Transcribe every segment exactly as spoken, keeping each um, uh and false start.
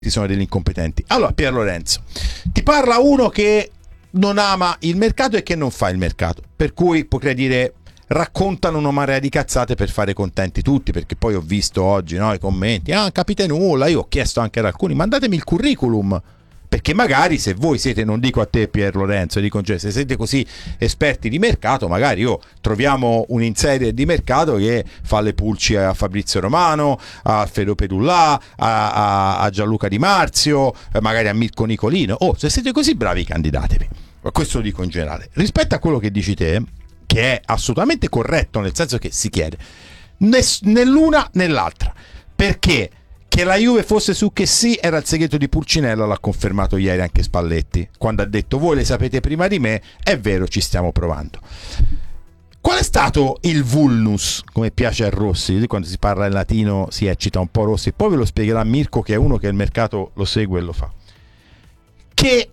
sono degli incompetenti. Allora, Pier Lorenzo, ti parla uno che non ama il mercato e che non fa il mercato, per cui potrei dire raccontano una marea di cazzate per fare contenti tutti, perché poi ho visto oggi, no, i commenti, ah, capite nulla. Io ho chiesto anche ad alcuni, mandatemi il curriculum, perché magari se voi siete, non dico a te Pier Lorenzo, dico, cioè, se siete così esperti di mercato, magari io troviamo un insider di mercato che fa le pulci a Fabrizio Romano, a Alfredo Pedullà, a, a, a Gianluca Di Marzio, magari a Mirko Nicolino. Oh, se siete così bravi, candidatevi. Questo lo dico in generale. Rispetto a quello che dici te, che è assolutamente corretto, nel senso che si chiede ness- né l'una né l'altra, perché che la Juve fosse su che sì era il segreto di Pulcinella, l'ha confermato ieri anche Spalletti, quando ha detto voi le sapete prima di me, è vero, ci stiamo provando. Qual è stato il vulnus, come piace a Rossi, quando si parla in latino si eccita un po' Rossi, poi ve lo spiegherà Mirko, che è uno che il mercato lo segue e lo fa, che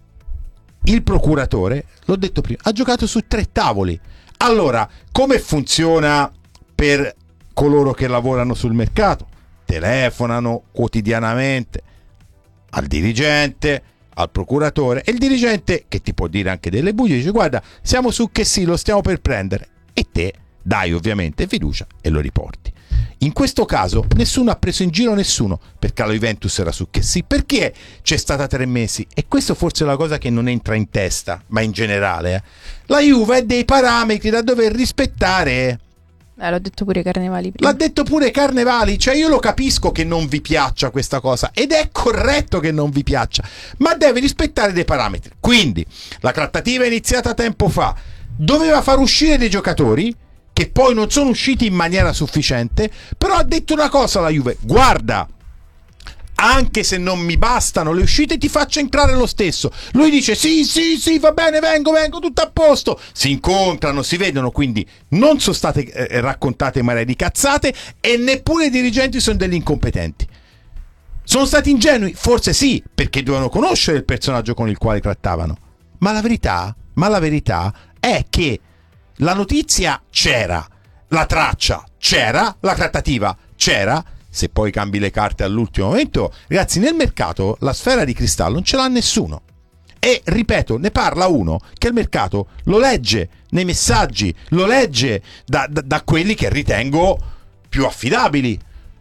il procuratore, l'ho detto prima, ha giocato su tre tavoli. Allora, come funziona per coloro che lavorano sul mercato? Telefonano quotidianamente al dirigente, al procuratore, e il dirigente, che ti può dire anche delle bugie, dice guarda, siamo su che sì, lo stiamo per prendere, e te dai ovviamente fiducia e lo riporti. In questo caso nessuno ha preso in giro nessuno, perché la Juventus era su che sì, perché c'è stata tre mesi, e questo forse è la cosa che non entra in testa, ma in generale eh. La Juve ha dei parametri da dover rispettare. Eh, l'ho detto pure Carnevali prima. L'ha detto pure Carnevali, cioè io lo capisco che non vi piaccia questa cosa, ed è corretto che non vi piaccia, ma deve rispettare dei parametri. Quindi la trattativa è iniziata tempo fa, doveva far uscire dei giocatori che poi non sono usciti in maniera sufficiente, però ha detto una cosa alla Juve: guarda, anche se non mi bastano le uscite ti faccio entrare lo stesso. Lui dice sì sì sì va bene, vengo vengo, tutto a posto. Si incontrano, si vedono, quindi non sono state eh, raccontate mare di cazzate, e neppure i dirigenti sono degli incompetenti. Sono stati ingenui? Forse sì, perché dovevano conoscere il personaggio con il quale trattavano, ma la verità ma la verità è che la notizia c'era, la traccia c'era, la trattativa c'era. Se poi cambi le carte all'ultimo momento, ragazzi, nel mercato la sfera di cristallo non ce l'ha nessuno. E ripeto, ne parla uno che il mercato lo legge nei messaggi, lo legge da, da, da quelli che ritengo più affidabili.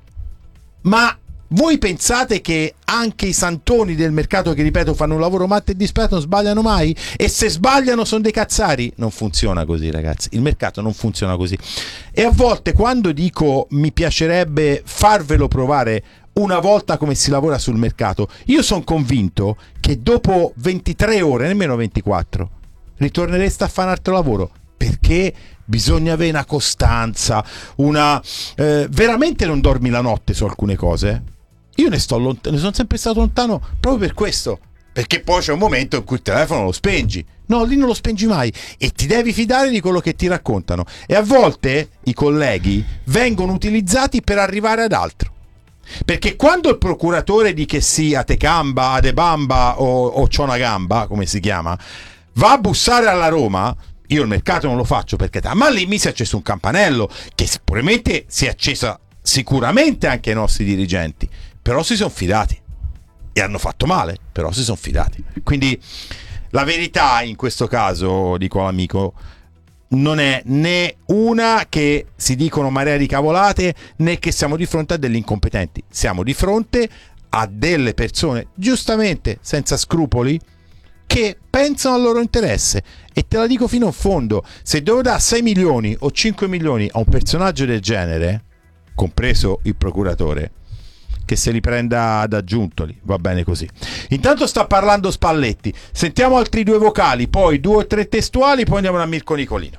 Ma voi pensate che anche i santoni del mercato, che ripeto fanno un lavoro matto e disperato, non sbagliano mai? E se sbagliano sono dei cazzari? Non funziona così, ragazzi, il mercato non funziona così. E a volte, quando dico mi piacerebbe farvelo provare una volta come si lavora sul mercato, io sono convinto che dopo ventitré ore, nemmeno ventiquattro, ritornereste a fare un altro lavoro, perché bisogna avere una costanza, una eh, veramente non dormi la notte su alcune cose. Io ne sto lontano, ne sono sempre stato lontano proprio per questo, perché poi c'è un momento in cui il telefono lo spengi. No, lì non lo spengi mai, e ti devi fidare di quello che ti raccontano, e a volte i colleghi vengono utilizzati per arrivare ad altro, perché quando il procuratore di che sia Tecamba, Adebamba o, o Cionagamba, come si chiama, va a bussare alla Roma, io il mercato non lo faccio perché ma lì mi si è acceso un campanello, che sicuramente si è accesa sicuramente anche ai nostri dirigenti, però si sono fidati e hanno fatto male, però si sono fidati. Quindi la verità in questo caso, dico all'amico, non è né una che si dicono marea di cavolate, né che siamo di fronte a degli incompetenti. Siamo di fronte a delle persone, giustamente senza scrupoli, che pensano al loro interesse. E te la dico fino in fondo, se devo dare sei milioni o cinque milioni a un personaggio del genere, compreso il procuratore, che se li prenda ad Aggiuntoli, va bene così. Intanto sta parlando Spalletti, sentiamo altri due vocali, poi due o tre testuali, poi andiamo a Mirko Nicolino.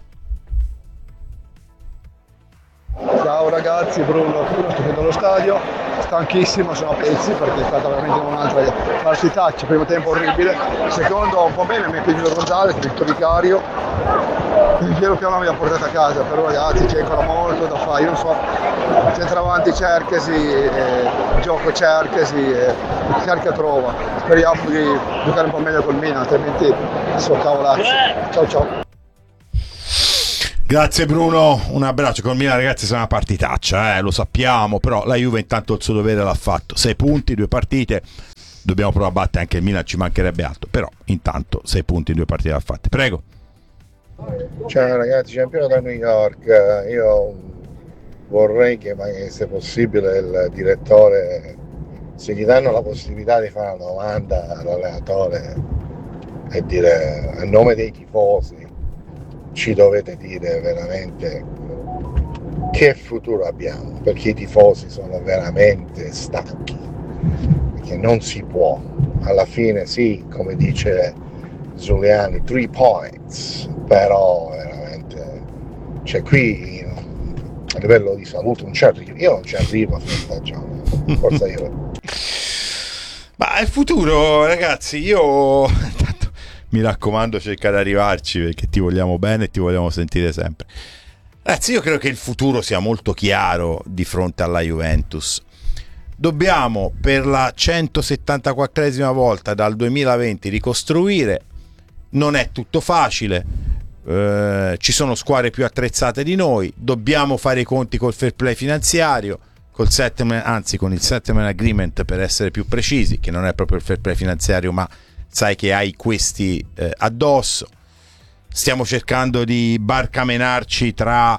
Ciao ragazzi, Bruno, sto chiudendo lo stadio, stanchissimo, sono a pezzi perché è stata veramente un'altra partitaccia, primo tempo orribile, secondo un po' bene, mi è piaciuto Gonzalez, il vicario, piano piano mi ha portato a casa, però ragazzi c'è ancora molto da fare, io non so, centravanti Cerchesi, eh, gioco Cerchesi, eh, cerca trova, speriamo di giocare un po' meglio col Milan, altrimenti sono cavolazzi. Ciao ciao. Grazie Bruno, un abbraccio. Con Milan ragazzi sarà una partitaccia, eh, lo sappiamo, però la Juve intanto il suo dovere l'ha fatto, sei punti, due partite, dobbiamo provare a battere anche il Milan, ci mancherebbe altro, però intanto sei punti in due partite l'ha fatte. Prego. Ciao ragazzi, campione da New York, io vorrei che se possibile il direttore, se gli danno la possibilità di fare una domanda all'allenatore e dire a nome dei tifosi, ci dovete dire veramente che futuro abbiamo, perché i tifosi sono veramente stanchi, perché non si può, alla fine sì, come dice Giuliani, three points, però veramente, cioè qui a livello di salute un certo, io non ci arrivo a fine stagione, forza io. Ma il futuro ragazzi, io intanto mi raccomando cerca di arrivarci perché ti vogliamo bene e ti vogliamo sentire sempre. Ragazzi, io credo che il futuro sia molto chiaro di fronte alla Juventus. Dobbiamo per la centosettantaquattresima volta dal duemilaventi ricostruire, non è tutto facile, eh, ci sono squadre più attrezzate di noi, dobbiamo fare i conti col fair play finanziario, col settlement, anzi con il settlement agreement per essere più precisi, che non è proprio il fair play finanziario ma sai che hai questi eh, addosso. Stiamo cercando di barcamenarci tra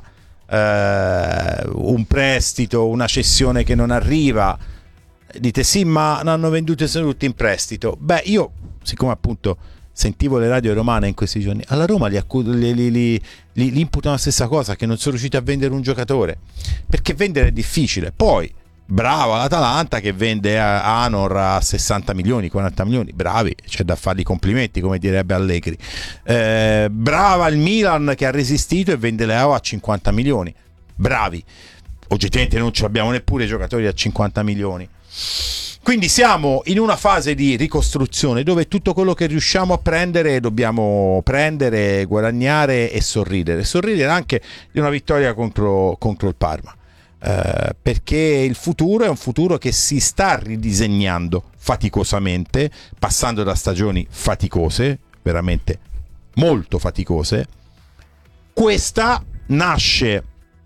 eh, un prestito, una cessione che non arriva. Dite sì, ma ne hanno vendute tutti in prestito. Beh, io siccome appunto sentivo le radio romane in questi giorni, alla Roma li, accu- li, li, li, li, li imputano la stessa cosa, che non sono riusciti a vendere un giocatore, perché vendere è difficile. Poi brava l'Atalanta che vende a Anor a sessanta milioni, quaranta milioni, bravi, c'è da fargli complimenti come direbbe Allegri. Eh, brava il Milan che ha resistito e vende Leao a cinquanta milioni, bravi. Oggettivamente non ci abbiamo neppure giocatori a cinquanta milioni, quindi siamo in una fase di ricostruzione dove tutto quello che riusciamo a prendere dobbiamo prendere, guadagnare e sorridere sorridere anche di una vittoria contro, contro il Parma. Uh, perché il futuro è un futuro che si sta ridisegnando faticosamente, passando da stagioni faticose, veramente molto faticose. Questa nasce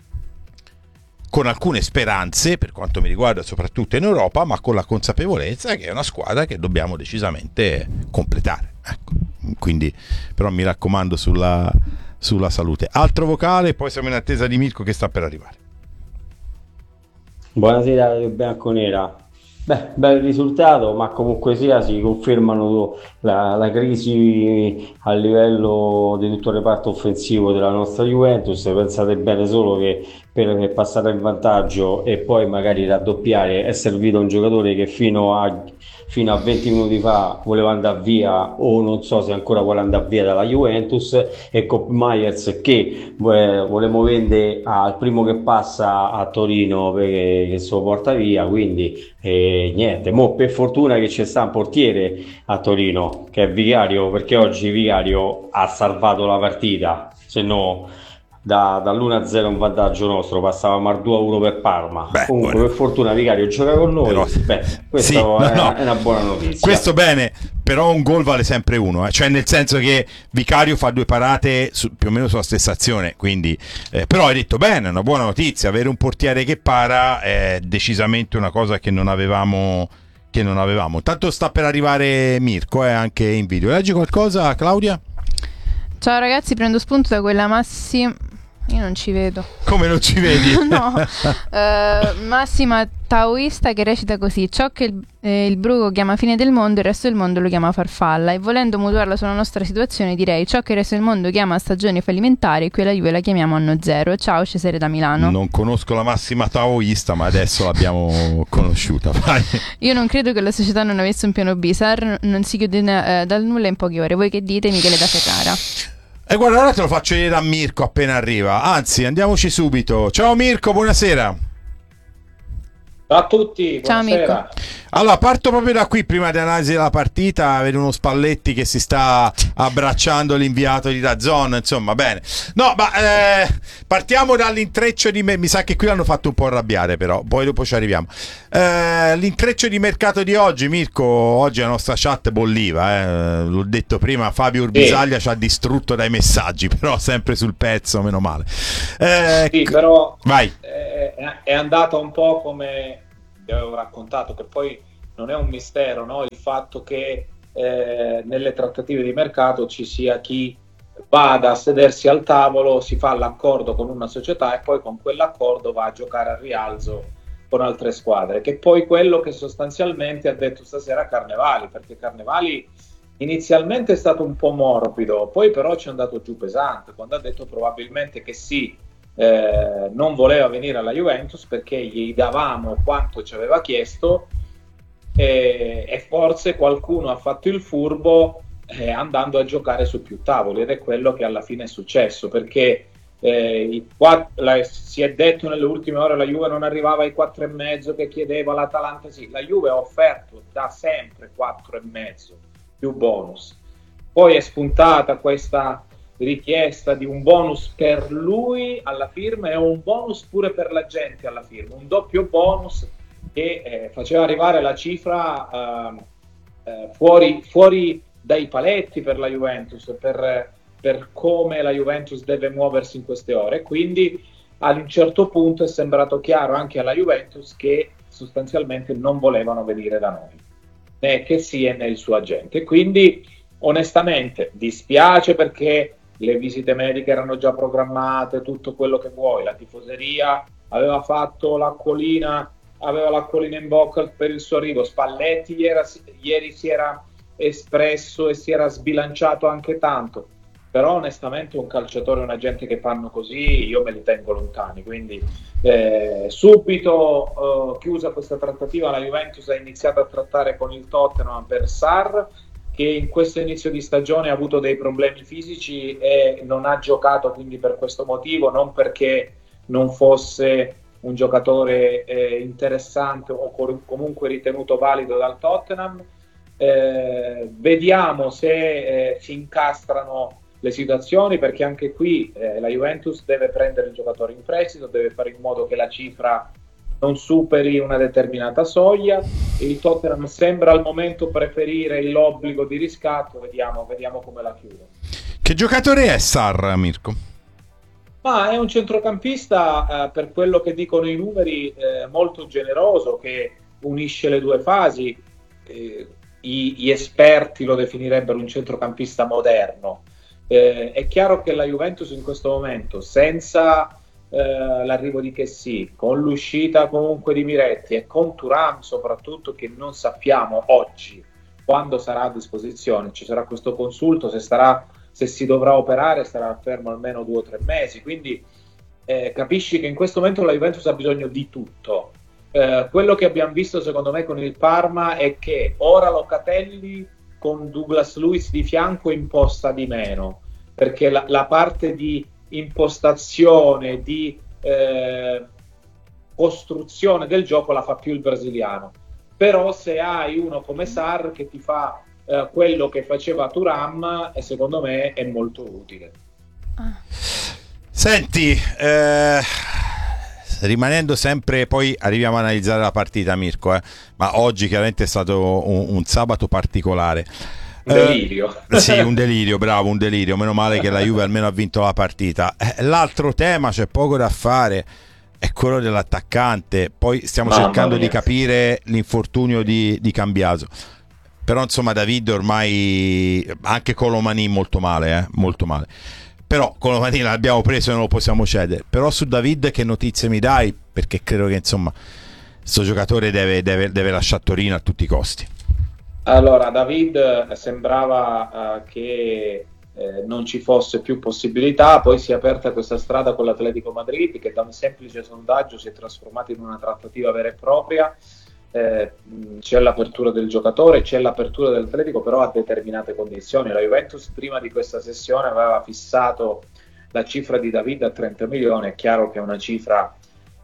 con alcune speranze, per quanto mi riguarda, soprattutto in Europa, ma con la consapevolezza che è una squadra che dobbiamo decisamente completare. Ecco. Quindi, però mi raccomando sulla, sulla salute. Altro vocale, poi siamo in attesa di Mirko che sta per arrivare. Buonasera Radio Bianconera. Beh, bel risultato, ma comunque sia si confermano la, la crisi a livello di tutto il reparto offensivo della nostra Juventus. Pensate bene solo che per passare in vantaggio e poi magari raddoppiare è servito un giocatore che fino a, fino a venti minuti fa voleva andare via, o non so se ancora vuole andare via dalla Juventus, e Cop Myers che volevamo vendere al primo che passa a Torino perché che se lo porta via, quindi eh, niente, mo per fortuna che c'è sta un portiere a Torino che è Vicario, perché oggi Vicario ha salvato la partita, se no da, dall'uno a zero un vantaggio nostro passavamo al due a uno per Parma. Beh, comunque buono. Per fortuna Vicario gioca con noi. Però, beh, questa sì, è, no, è una buona notizia. Questo bene, però un gol vale sempre uno, eh? Cioè nel senso che Vicario fa due parate su, più o meno sulla stessa azione, quindi eh, però hai detto bene, è una buona notizia, avere un portiere che para è decisamente una cosa che non avevamo che non avevamo. Tanto sta per arrivare Mirko, eh, anche in video. Leggi qualcosa, Claudia? Ciao ragazzi, prendo spunto da quella massima. Io non ci vedo. Come non ci vedi? No. uh, massima taoista che recita così: ciò che il, eh, il bruco chiama fine del mondo, il resto del mondo lo chiama farfalla. E volendo mutuarla sulla nostra situazione, direi: ciò che il resto del mondo chiama stagione fallimentare, qui alla Juve la chiamiamo anno zero. Ciao, Cesare da Milano. Non conosco la massima taoista, ma adesso l'abbiamo conosciuta. Vai. Io non credo che la società non avesse un piano B. Sar non si chiude eh, dal nulla in poche ore. Voi che dite, Michele da Ferrara? E guarda, ora te lo faccio vedere a Mirko appena arriva. Anzi, andiamoci subito. Ciao Mirko, buonasera. Ciao a tutti, Ciao, buonasera. Mirko. Allora, parto proprio da qui, prima di analisi della partita, vedo uno Spalletti che si sta abbracciando l'inviato di DAZN, insomma, bene. No, ma eh, partiamo dall'intreccio di me, mi sa che qui l'hanno fatto un po' arrabbiare però, poi dopo ci arriviamo. Eh, l'intreccio di mercato di oggi, Mirko, oggi la nostra chat bolliva, eh. L'ho detto prima, Fabio Urbisaglia sì. Ci ha distrutto dai messaggi, però sempre sul pezzo, meno male. Eh, sì, però vai. È, è andata un po' come vi avevo raccontato, che poi non è un mistero, no? Il fatto che eh, nelle trattative di mercato ci sia chi vada a sedersi al tavolo, si fa l'accordo con una società e poi con quell'accordo va a giocare al rialzo con altre squadre, che poi quello che sostanzialmente ha detto stasera Carnevali, perché Carnevali inizialmente è stato un po' morbido, poi però ci è andato giù pesante quando ha detto probabilmente che sì, eh, non voleva venire alla Juventus perché gli davamo quanto ci aveva chiesto e, e forse qualcuno ha fatto il furbo eh, andando a giocare su più tavoli, ed è quello che alla fine è successo, perché eh, i quattro, la, si è detto nelle ultime ore la Juve non arrivava ai quattro e mezzo che chiedeva l'Atalanta. Sì, la Juve ha offerto da sempre quattro e mezzo più bonus, poi è spuntata questa richiesta di un bonus per lui alla firma e un bonus pure per la gente alla firma, un doppio bonus che eh, faceva arrivare la cifra eh, eh, fuori, fuori dai paletti per la Juventus, per, per come la Juventus deve muoversi in queste ore. Quindi ad un certo punto è sembrato chiaro anche alla Juventus che sostanzialmente non volevano venire da noi, né che sia né il suo agente. Quindi onestamente dispiace, perché le visite mediche erano già programmate, tutto quello che vuoi, la tifoseria aveva fatto l'acquolina, aveva l'acquolina in bocca per il suo arrivo. Spalletti ieri, ieri si era espresso e si era sbilanciato anche tanto, però onestamente un calciatore e un agente che fanno così io me li tengo lontani. Quindi eh, subito eh, chiusa questa trattativa, la Juventus ha iniziato a trattare con il Tottenham per Sarr, che in questo inizio di stagione ha avuto dei problemi fisici e non ha giocato, quindi per questo motivo, non perché non fosse un giocatore eh, interessante o comunque ritenuto valido dal Tottenham. Eh, vediamo se eh, si incastrano le situazioni, perché anche qui eh, la Juventus deve prendere il giocatore in prestito, deve fare in modo che la cifra non superi una determinata soglia. Il Tottenham sembra al momento preferire l'obbligo di riscatto, vediamo, vediamo come la chiude. Che giocatore è Sarr, Mirko? Ma è un centrocampista, eh, per quello che dicono i numeri, eh, molto generoso, che unisce le due fasi. Eh, i, gli esperti lo definirebbero un centrocampista moderno. Eh, è chiaro che la Juventus in questo momento, senza eh, l'arrivo di Chessy, con l'uscita comunque di Miretti e con Thuram soprattutto, che non sappiamo oggi quando sarà a disposizione, ci sarà questo consulto, se starà, se si dovrà operare starà fermo almeno due o tre mesi, quindi eh, capisci che in questo momento la Juventus ha bisogno di tutto. Eh, quello che abbiamo visto secondo me con il Parma è che ora Locatelli con Douglas Luiz di fianco imposta di meno, perché la, la parte di impostazione, di eh, costruzione del gioco la fa più il brasiliano. Però se hai uno come Sarr che ti fa eh, quello che faceva Thuram, e secondo me è molto utile. Senti, eh, rimanendo sempre, poi arriviamo a analizzare la partita, Mirko, eh, ma oggi chiaramente è stato un, un sabato particolare. Un delirio. Eh, sì, un delirio, bravo, un delirio. Meno male che la Juve almeno ha vinto la partita. Eh, l'altro tema, c'è poco da fare, è quello dell'attaccante. Poi stiamo Mamma cercando mia. di capire l'infortunio di, di Cambiaso. Però insomma David ormai, anche Colomani molto male, eh, molto male. Però Colomani l'abbiamo preso e non lo possiamo cedere. Però su David che notizie mi dai? Perché credo che insomma questo giocatore deve, deve, deve lasciare Torino a tutti i costi. Allora, David sembrava uh, che eh, non ci fosse più possibilità, poi si è aperta questa strada con l'Atletico Madrid, che da un semplice sondaggio si è trasformata in una trattativa vera e propria. Eh, c'è l'apertura del giocatore, c'è l'apertura dell'Atletico, però a determinate condizioni. La Juventus prima di questa sessione aveva fissato la cifra di David a trenta milioni. È chiaro che è una cifra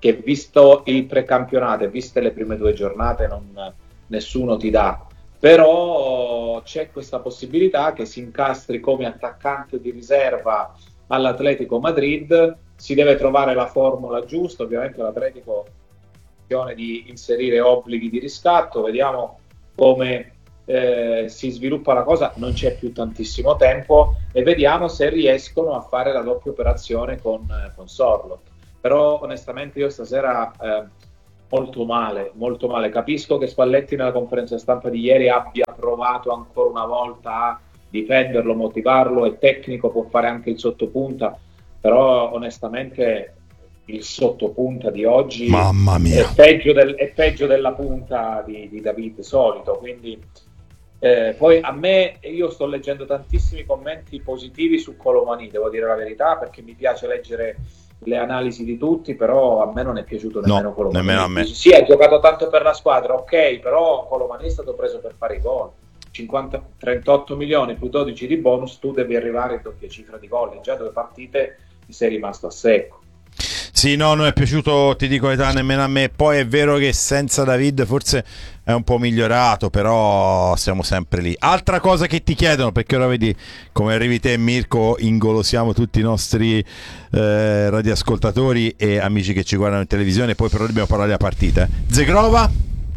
che visto il precampionato e viste le prime due giornate non, nessuno ti dà, però c'è questa possibilità che si incastri come attaccante di riserva all'Atletico Madrid. Si deve trovare la formula giusta, ovviamente l'Atletico ha di inserire obblighi di riscatto, vediamo come eh, si sviluppa la cosa, non c'è più tantissimo tempo e vediamo se riescono a fare la doppia operazione con, con Sorloth. Però onestamente io stasera eh, molto male, molto male. Capisco che Spalletti nella conferenza stampa di ieri abbia provato ancora una volta a difenderlo, motivarlo, è tecnico, può fare anche il sottopunta, però onestamente il sottopunta di oggi Mamma mia. È, peggio del, è peggio della punta di, di David solito, quindi eh, poi a me, io sto leggendo tantissimi commenti positivi su Colomani, devo dire la verità, perché mi piace leggere le analisi di tutti, però a me non è piaciuto nemmeno No, Colomani. nemmeno a me. Sì, ha giocato tanto per la squadra, ok, però Colomani è stato preso per fare i gol. cinquanta, trentotto milioni più dodici di bonus, tu devi arrivare in doppia cifra di gol, in già due partite ti sei rimasto a secco. Sì, no, non è piaciuto, ti dico età, nemmeno a me. Poi è vero che senza David forse è un po' migliorato, però siamo sempre lì. Altra cosa che ti chiedono, perché ora vedi come arrivi te, Mirko, ingolosiamo tutti i nostri eh, radioascoltatori e amici che ci guardano in televisione, poi però dobbiamo parlare della partita. Zegrova?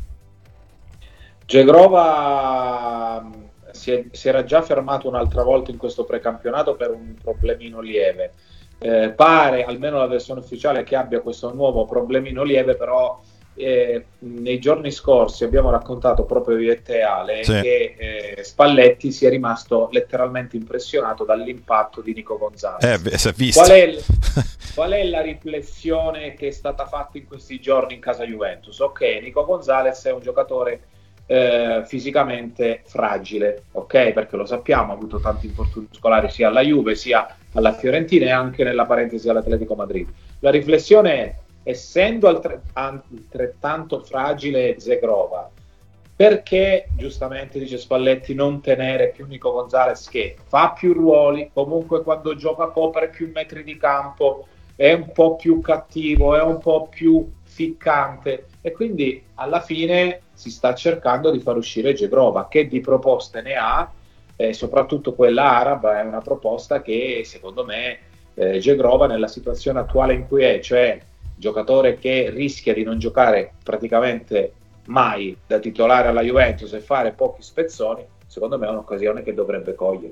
Zegrova si, è, si era già fermato un'altra volta in questo precampionato per un problemino lieve. Eh, pare, almeno la versione ufficiale, che abbia questo nuovo problemino lieve, però eh, nei giorni scorsi abbiamo raccontato proprio io e te, Ale, sì, che eh, Spalletti si è rimasto letteralmente impressionato dall'impatto di Nico Gonzalez. Eh, si è visto. Qual è, qual è la riflessione che è stata fatta in questi giorni in casa Juventus? Ok, Nico Gonzalez è un giocatore Eh, fisicamente fragile, ok, perché lo sappiamo, ha avuto tanti infortuni muscolari sia alla Juve sia alla Fiorentina e anche nella parentesi all'Atletico Madrid. La riflessione è, essendo altrettanto fragile Zegrova, perché giustamente dice Spalletti non tenere più Nico Gonzalez, che fa più ruoli, comunque quando gioca copre più metri di campo, è un po' più cattivo, è un po' più ficcante, e quindi alla fine si sta cercando di far uscire Zegrova, che di proposte ne ha, eh, soprattutto quella araba è una proposta che secondo me eh, Zegrova nella situazione attuale in cui è, cioè giocatore che rischia di non giocare praticamente mai da titolare alla Juventus e fare pochi spezzoni, secondo me è un'occasione che dovrebbe cogliere.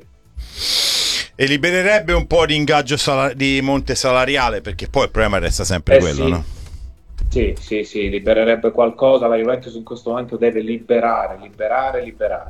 E libererebbe un po' di ingaggio sal- di monte salariale, perché poi il problema resta sempre eh quello, sì. no? Sì, sì, sì, libererebbe qualcosa. La Juventus in questo momento deve liberare, liberare, liberare.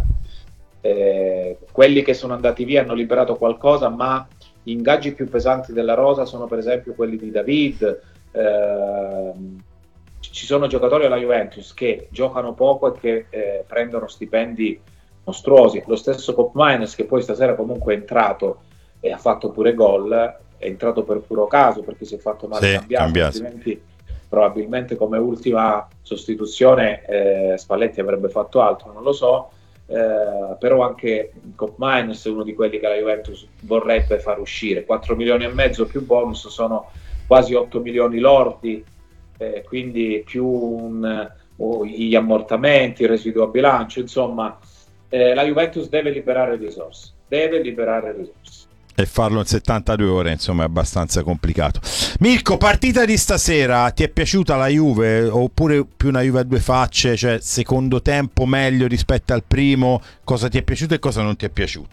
Eh, quelli che sono andati via hanno liberato qualcosa, ma gli ingaggi più pesanti della rosa sono per esempio quelli di David. Eh, ci sono giocatori alla Juventus che giocano poco e che eh, prendono stipendi mostruosi. Lo stesso Koopmeiners, che poi stasera comunque è entrato e ha fatto pure gol, è entrato per puro caso perché si è fatto male, sì, cambiato, cambiato. altrimenti probabilmente come ultima sostituzione eh, Spalletti avrebbe fatto altro, non lo so, eh, però anche Koopmeiners è uno di quelli che la Juventus vorrebbe far uscire. Quattro milioni e mezzo più bonus sono quasi otto milioni lordi, eh, quindi più un, uh, gli ammortamenti, il residuo a bilancio, insomma eh, la Juventus deve liberare risorse, deve liberare risorse. E farlo in settantadue ore, insomma, è abbastanza complicato. Mirko, partita di stasera, ti è piaciuta la Juve oppure più una Juve a due facce? Cioè, secondo tempo meglio rispetto al primo? Cosa ti è piaciuto e cosa non ti è piaciuto?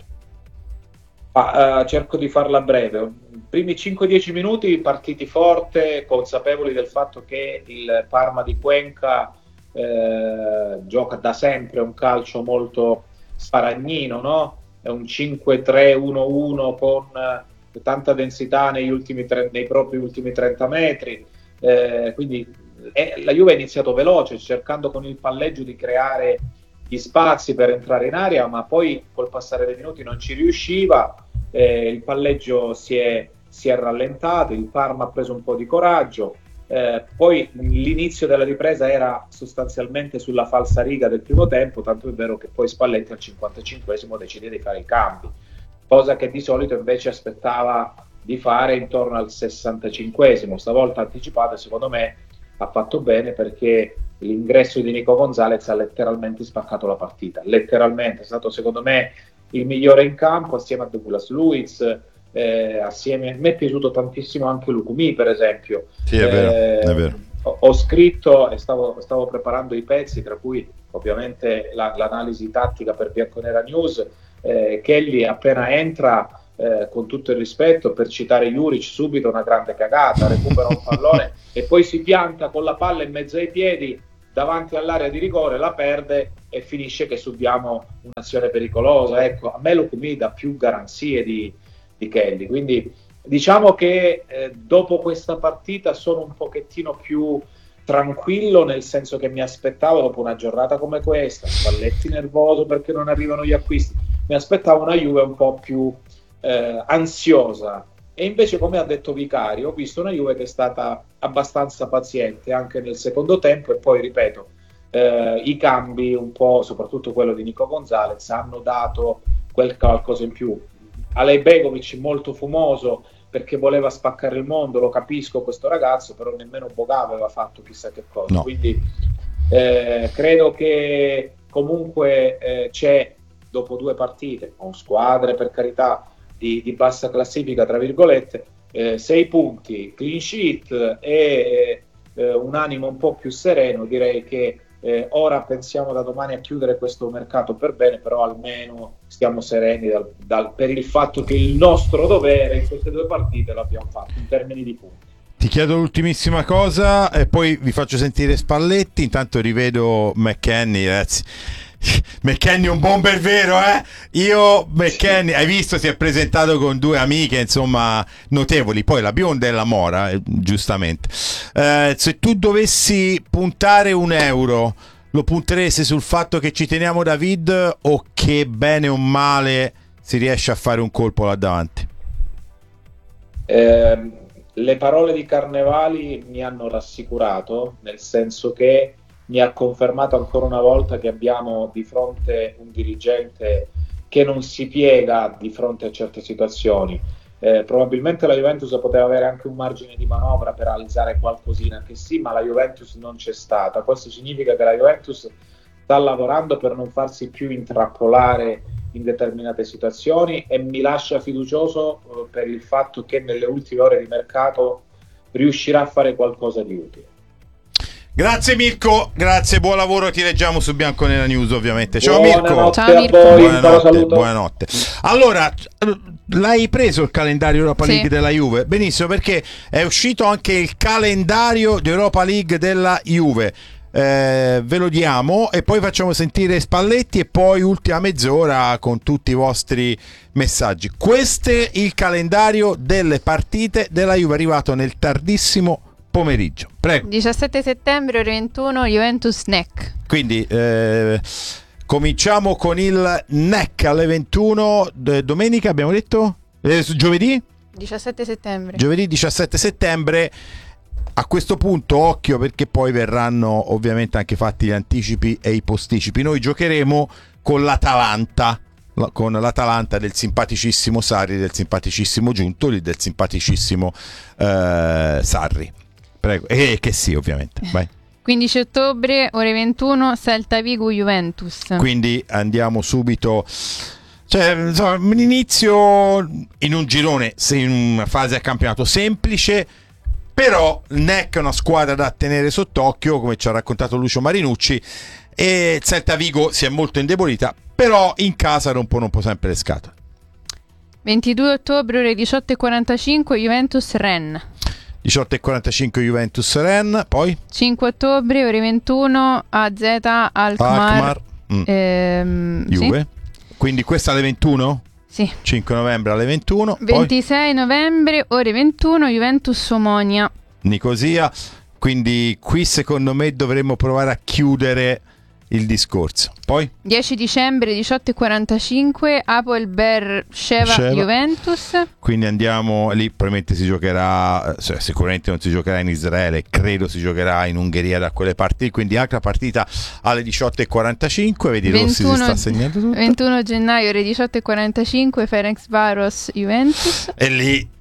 Ah, uh, cerco di farla breve. Primi cinque dieci minuti partiti forte, consapevoli del fatto che il Parma di Cuenca eh, gioca da sempre un calcio molto sparagnino, no? È un cinque tre uno uno con eh, tanta densità negli ultimi tre, nei propri ultimi trenta metri, eh, quindi eh, la Juve ha iniziato veloce, cercando con il palleggio di creare gli spazi per entrare in area, ma poi col passare dei minuti non ci riusciva, eh, il palleggio si è, si è rallentato, il Parma ha preso un po' di coraggio, eh, poi l'inizio della ripresa era sostanzialmente sulla falsariga del primo tempo, tanto è vero che poi Spalletti al cinquantacinquesimo decide di fare i cambi, cosa che di solito invece aspettava di fare intorno al sessantacinquesimo, stavolta anticipato, e secondo me ha fatto bene, perché l'ingresso di Nico Gonzalez ha letteralmente spaccato la partita, letteralmente è stato secondo me il migliore in campo assieme a Douglas Luiz, eh, assieme a me è piaciuto tantissimo anche Lukumi per esempio. Sì, è vero, eh, è vero. Ho, ho scritto e stavo, stavo preparando i pezzi, tra cui ovviamente la, l'analisi tattica per Bianconera News. eh, Kelly appena entra, eh, con tutto il rispetto, per citare Juric, subito una grande cagata, recupera un pallone e poi si pianta con la palla in mezzo ai piedi davanti all'area di rigore, la perde e finisce che subiamo un'azione pericolosa. Ecco, a me Lukumi dà più garanzie di, di Kelly, quindi diciamo che eh, dopo questa partita sono un pochettino più tranquillo, nel senso che mi aspettavo, dopo una giornata come questa, Spalletti nervoso perché non arrivano gli acquisti, mi aspettavo una Juve un po' più eh, ansiosa, e invece, come ha detto Vicario, ho visto una Juve che è stata abbastanza paziente anche nel secondo tempo, e poi ripeto, eh, i cambi un po', soprattutto quello di Nico Gonzalez, hanno dato quel qualcosa in più. Alej Begovic molto fumoso perché voleva spaccare il mondo, lo capisco questo ragazzo, però nemmeno Boga aveva fatto chissà che cosa, no. Quindi eh, credo che comunque eh, c'è, dopo due partite con squadre per carità di, di bassa classifica tra virgolette, eh, sei punti, clean sheet e eh, un animo un po' più sereno, direi che Eh, ora pensiamo da domani a chiudere questo mercato per bene, però almeno stiamo sereni dal, dal, per il fatto che il nostro dovere in queste due partite l'abbiamo fatto in termini di punti. Ti chiedo l'ultimissima cosa e poi vi faccio sentire Spalletti. Intanto rivedo McKennie, ragazzi. McKennie un bomber vero, eh? Io McKennie, hai visto, si è presentato con due amiche insomma notevoli, poi la bionda e la mora, eh, giustamente. Eh, se tu dovessi puntare un euro, lo punteresti sul fatto che ci teniamo David, o che bene o male si riesce a fare un colpo là davanti? Eh, le parole di Carnevali mi hanno rassicurato, nel senso che mi ha confermato ancora una volta che abbiamo di fronte un dirigente che non si piega di fronte a certe situazioni. Eh, probabilmente la Juventus poteva avere anche un margine di manovra per alzare qualcosina, che sì, ma la Juventus non c'è stata. Questo significa che la Juventus sta lavorando per non farsi più intrappolare in determinate situazioni, e mi lascia fiducioso eh, per il fatto che nelle ultime ore di mercato riuscirà a fare qualcosa di utile. Grazie Mirko, grazie, buon lavoro, ti leggiamo su Bianconera News ovviamente. Ciao Buonanotte Mirko. Ciao Mirko. A voi, Buonanotte, buonanotte. Allora, l'hai preso il calendario Europa League sì. della Juve? Benissimo, perché è uscito anche il calendario di Europa League della Juve. Eh, ve lo diamo e poi facciamo sentire Spalletti e poi ultima mezz'ora con tutti i vostri messaggi. Questo è il calendario delle partite della Juve, arrivato nel tardissimo pomeriggio. Prego. diciassette settembre ore ventuno Juventus N E C. Quindi eh, cominciamo con il N E C alle ventuno. D- domenica abbiamo detto? Eh, giovedì? diciassette settembre. Giovedì diciassette settembre. A questo punto occhio, perché poi verranno ovviamente anche fatti gli anticipi e i posticipi. Noi giocheremo con l'Atalanta, con l'Atalanta del simpaticissimo Sarri, del simpaticissimo Giuntoli, del simpaticissimo eh, Sarri. Prego. E che sì, ovviamente. Vai. quindici ottobre ore ventuno Celta Vigo Juventus. Quindi andiamo subito. Cioè, insomma, un inizio in un girone, in una fase a campionato semplice, però N E C è una squadra da tenere sott'occhio, come ci ha raccontato Lucio Marinucci, e Celta Vigo si è molto indebolita, però in casa rompono un po' sempre le scatole. ventidue ottobre ore diciotto e quarantacinque Juventus Rennes. diciotto e quarantacinque Juventus Rennes, poi cinque ottobre ore ventuno A Z Alkmaar, Alkmaar mm. ehm, Juve. Sì? Quindi questa alle ventuno? Sì. cinque novembre alle ventuno. ventisei poi novembre ore ventuno Juventus Omonia. Nicosia. Quindi qui secondo me dovremmo provare a chiudere il discorso. Poi dieci dicembre diciotto e quarantacinque Apoel Beersheva Juventus. Quindi andiamo lì, probabilmente si giocherà, cioè, sicuramente non si giocherà in Israele, credo si giocherà in Ungheria, da quelle parti, quindi anche la partita alle diciotto e quarantacinque. Vedi, Rossi si sta segnando tutto. ventuno gennaio ore diciotto e quarantacinque Ferencvaros Juventus. E lì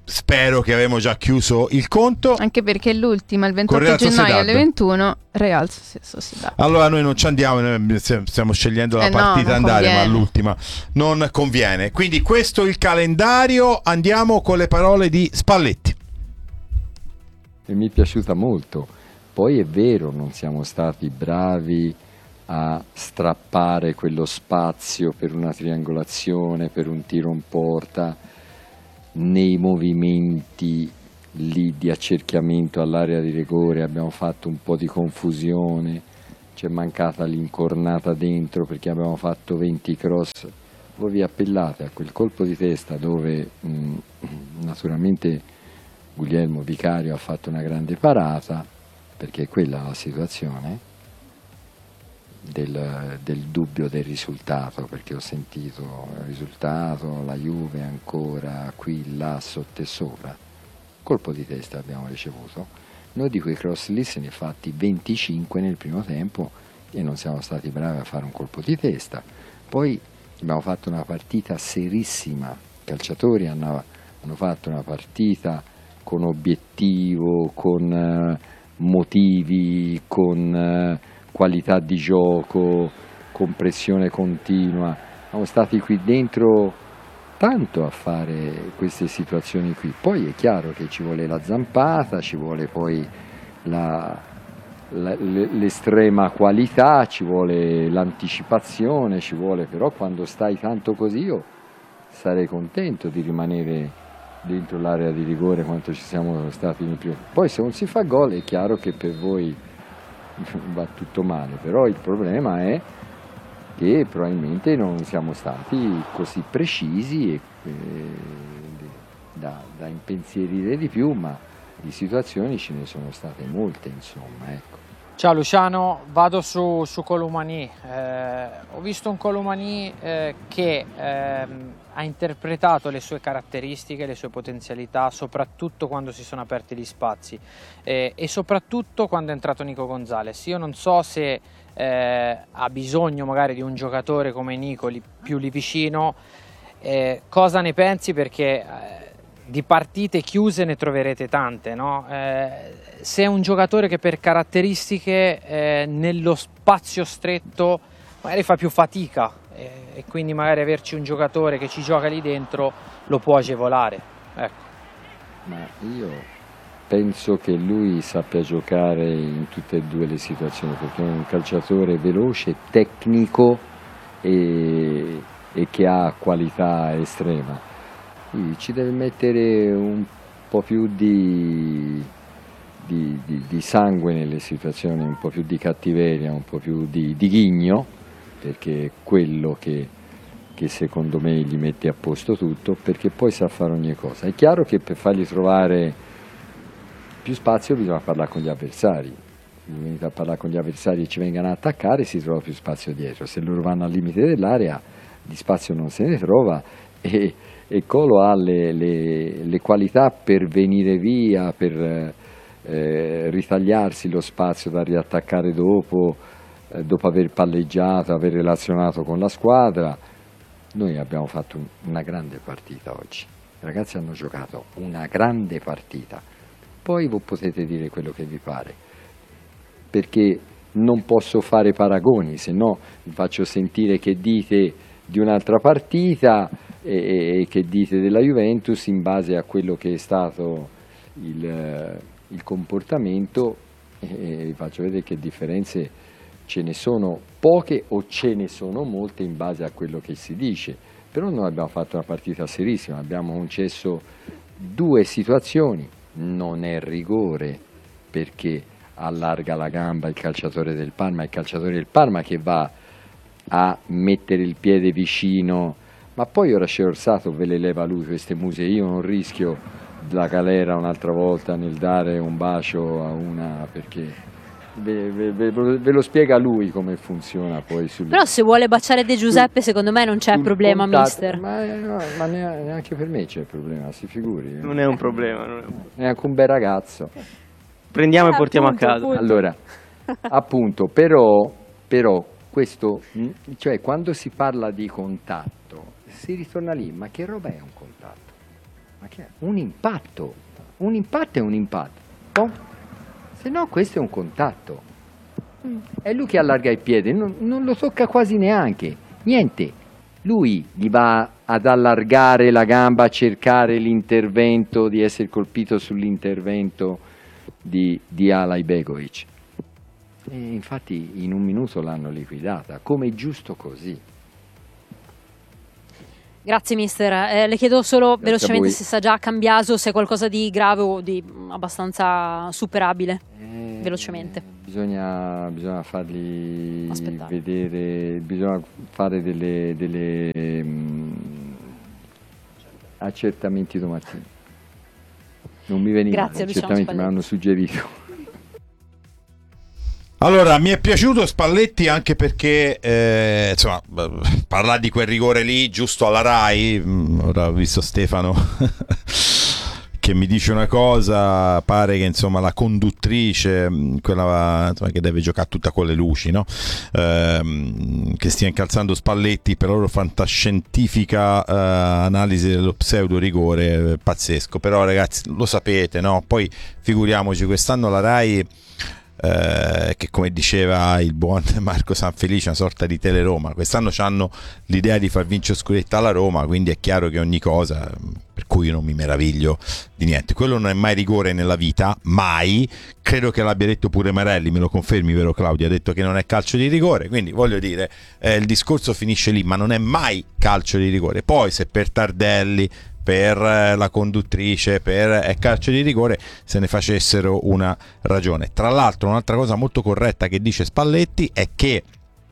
spero che avremo già chiuso il conto. Anche perché l'ultima, il ventotto Real gennaio Sociedad. alle ventuno, Real Sociedad. Allora noi non ci andiamo, noi stiamo scegliendo la Eh no, partita non andare, conviene. ma all'ultima non conviene. Quindi questo è il calendario, andiamo con le parole di Spalletti. E mi è piaciuta molto. Poi è vero, non siamo stati bravi a strappare quello spazio per una triangolazione, per un tiro in porta, nei movimenti lì di accerchiamento all'area di rigore abbiamo fatto un po' di confusione, c'è mancata l'incornata dentro perché abbiamo fatto venti cross. Voi vi appellate a quel colpo di testa dove mh, naturalmente Guglielmo Vicario ha fatto una grande parata, perché è quella la situazione del, del dubbio del risultato, perché ho sentito il risultato, la Juve ancora qui, là, sotto e sopra. Colpo di testa abbiamo ricevuto. Noi di quei cross lì se ne fatti venticinque nel primo tempo e non siamo stati bravi a fare un colpo di testa. Poi abbiamo fatto una partita serissima, i calciatori hanno, hanno fatto una partita con obiettivo, con eh, motivi, con eh, qualità di gioco, con pressione continua. Siamo stati qui dentro tanto a fare queste situazioni qui. Poi è chiaro che ci vuole la zampata, ci vuole poi la, la, l'estrema qualità, ci vuole l'anticipazione, ci vuole, però quando stai tanto così io sarei contento di rimanere dentro l'area di rigore quanto ci siamo stati in più. Poi se non si fa gol è chiaro che per voi va tutto male, però il problema è che probabilmente non siamo stati così precisi e, eh, da, da impensierire di più, ma di situazioni ce ne sono state molte, insomma, ecco. Ciao Luciano, vado su, su Colomani. Eh, ho visto un Colomani eh, che ehm, ha interpretato le sue caratteristiche, le sue potenzialità, soprattutto quando si sono aperti gli spazi eh, e soprattutto quando è entrato Nico Gonzalez. Io non so se eh, ha bisogno magari di un giocatore come Nico lì, più lì vicino, eh, cosa ne pensi? Perché eh, di partite chiuse ne troverete tante, no? Eh, se è un giocatore che per caratteristiche eh, nello spazio stretto magari fa più fatica eh, e quindi magari averci un giocatore che ci gioca lì dentro lo può agevolare, ecco. Ma io penso che lui sappia giocare in tutte e due le situazioni, perché è un calciatore veloce, tecnico e, e che ha qualità estrema. Ci deve mettere un po' più di, di, di, di sangue nelle situazioni, un po' più di cattiveria, un po' più di, di ghigno, perché è quello che, che secondo me gli mette a posto tutto, perché poi sa fare ogni cosa. È chiaro che per fargli trovare più spazio bisogna parlare con gli avversari. Se venite a parlare con gli avversari e ci vengano a attaccare si trova più spazio dietro, se loro vanno al limite dell'area di spazio non se ne trova e e Colo ha le, le, le qualità per venire via, per eh, ritagliarsi lo spazio da riattaccare dopo, eh, dopo aver palleggiato, aver relazionato con la squadra. Noi abbiamo fatto un, una grande partita oggi, i ragazzi hanno giocato una grande partita, poi voi potete dire quello che vi pare, perché non posso fare paragoni, se no vi faccio sentire che dite di un'altra partita e che dite della Juventus in base a quello che è stato il, il comportamento, e vi faccio vedere che differenze ce ne sono poche o ce ne sono molte in base a quello che si dice. Però noi abbiamo fatto una partita serissima, abbiamo concesso due situazioni, non è rigore perché allarga la gamba il calciatore del Parma, il calciatore del Parma che va a mettere il piede vicino. Ma poi ora c'è Orsato, ve le leva lui queste muse, io non rischio la galera un'altra volta nel dare un bacio a una, perché ve, ve, ve, ve lo spiega lui come funziona poi. Sul, Però se vuole baciare De Giuseppe secondo me non c'è problema, contatto, mister. Ma, no, ma neanche per me c'è il problema, si figuri. Non è un problema. Non è, un... è anche un bel ragazzo. Prendiamo eh, e portiamo appunto, a casa. appunto. Allora, appunto, però, però questo, cioè quando si parla di contatto, si ritorna lì, ma che roba è un contatto? Ma che è? Un impatto, un impatto è un impatto, oh, se no questo è un contatto. È lui che allarga il piede, non, non lo tocca quasi neanche, niente. Lui gli va ad allargare la gamba, a cercare l'intervento, di essere colpito sull'intervento di, di Alay Begovic. E infatti in un minuto l'hanno liquidata, come giusto così. Grazie mister, eh, le chiedo solo Grazie velocemente se sa già Cambiaso, se è qualcosa di grave o di abbastanza superabile, Eh, velocemente. Bisogna, bisogna fargli Aspettare. vedere, bisogna fare delle, delle mm, accertamenti domattina. Non mi venivano Grazie, Luciano accertamenti, me Spalletti. l'hanno suggerito. Allora, mi è piaciuto Spalletti anche perché, eh, insomma, parlare di quel rigore lì, giusto alla Rai, mh, ora ho visto Stefano che mi dice una cosa, pare che insomma la conduttrice, mh, quella insomma, che deve giocare tutta con le luci, no? Ehm, che stia incalzando Spalletti per la loro fantascientifica eh, analisi dello pseudo rigore, eh, pazzesco, però ragazzi lo sapete, no? Poi figuriamoci, quest'anno la Rai... Eh, che come diceva il buon Marco Sanfelice, una sorta di Teleroma, quest'anno hanno l'idea di far vincere scudetto alla Roma, quindi è chiaro che ogni cosa, per cui io non mi meraviglio di niente, quello non è mai rigore nella vita, mai. Credo che l'abbia detto pure Marelli, me lo confermi, vero Claudio? Ha detto che non è calcio di rigore, quindi voglio dire, eh, il discorso finisce lì, ma non è mai calcio di rigore. Poi se per Tardelli, per la conduttrice, per è calcio di rigore, se ne facessero una ragione. Tra l'altro un'altra cosa molto corretta che dice Spalletti è che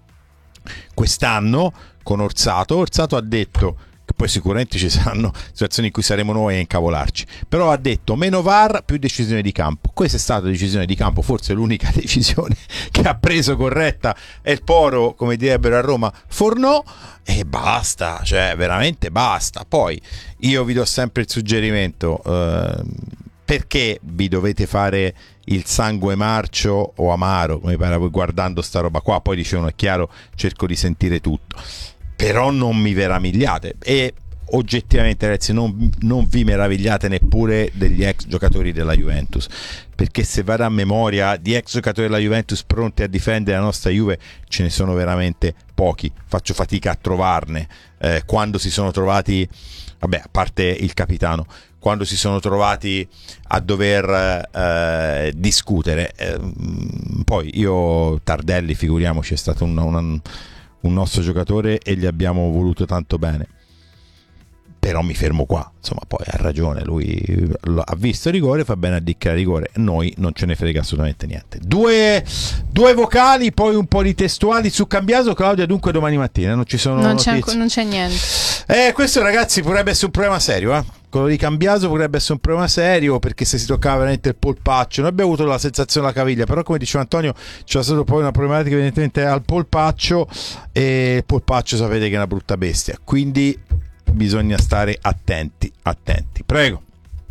quest'anno con Orsato, Orsato ha detto che poi sicuramente ci saranno situazioni in cui saremo noi a incavolarci, però ha detto meno V A R, più decisione di campo. Questa è stata decisione di campo, forse l'unica decisione che ha preso corretta, e il Poro, come direbbero a Roma, fornò, e basta, cioè veramente basta. Poi io vi do sempre il suggerimento, eh, perché vi dovete fare il sangue marcio o amaro, come pare, guardando sta roba qua. Poi dicevano, è chiaro, cerco di sentire tutto, però non mi meravigliate, e oggettivamente ragazzi non, non vi meravigliate neppure degli ex giocatori della Juventus, perché se vado a memoria di ex giocatori della Juventus pronti a difendere la nostra Juve ce ne sono veramente pochi, faccio fatica a trovarne. Eh, quando si sono trovati, vabbè, a parte il capitano, quando si sono trovati a dover eh, discutere, eh, poi io Tardelli, figuriamoci, è stato un, un, un nostro giocatore e gli abbiamo voluto tanto bene, però mi fermo qua. Insomma, poi ha ragione, lui ha visto il rigore, fa bene a dichiarare rigore, noi non ce ne frega assolutamente niente. Due, due vocali, poi un po' di testuali su Cambiaso. Claudia, dunque domani mattina non ci sono Non c'è, notizie? non c'è niente. Eh, questo ragazzi potrebbe essere un problema serio, eh? Quello di Cambiaso potrebbe essere un problema serio, perché se si toccava veramente il polpaccio, noi abbiamo avuto la sensazione alla caviglia, però come diceva Antonio c'è stata poi una problematica evidentemente al polpaccio, e il polpaccio sapete che è una brutta bestia, quindi bisogna stare attenti, attenti. Prego.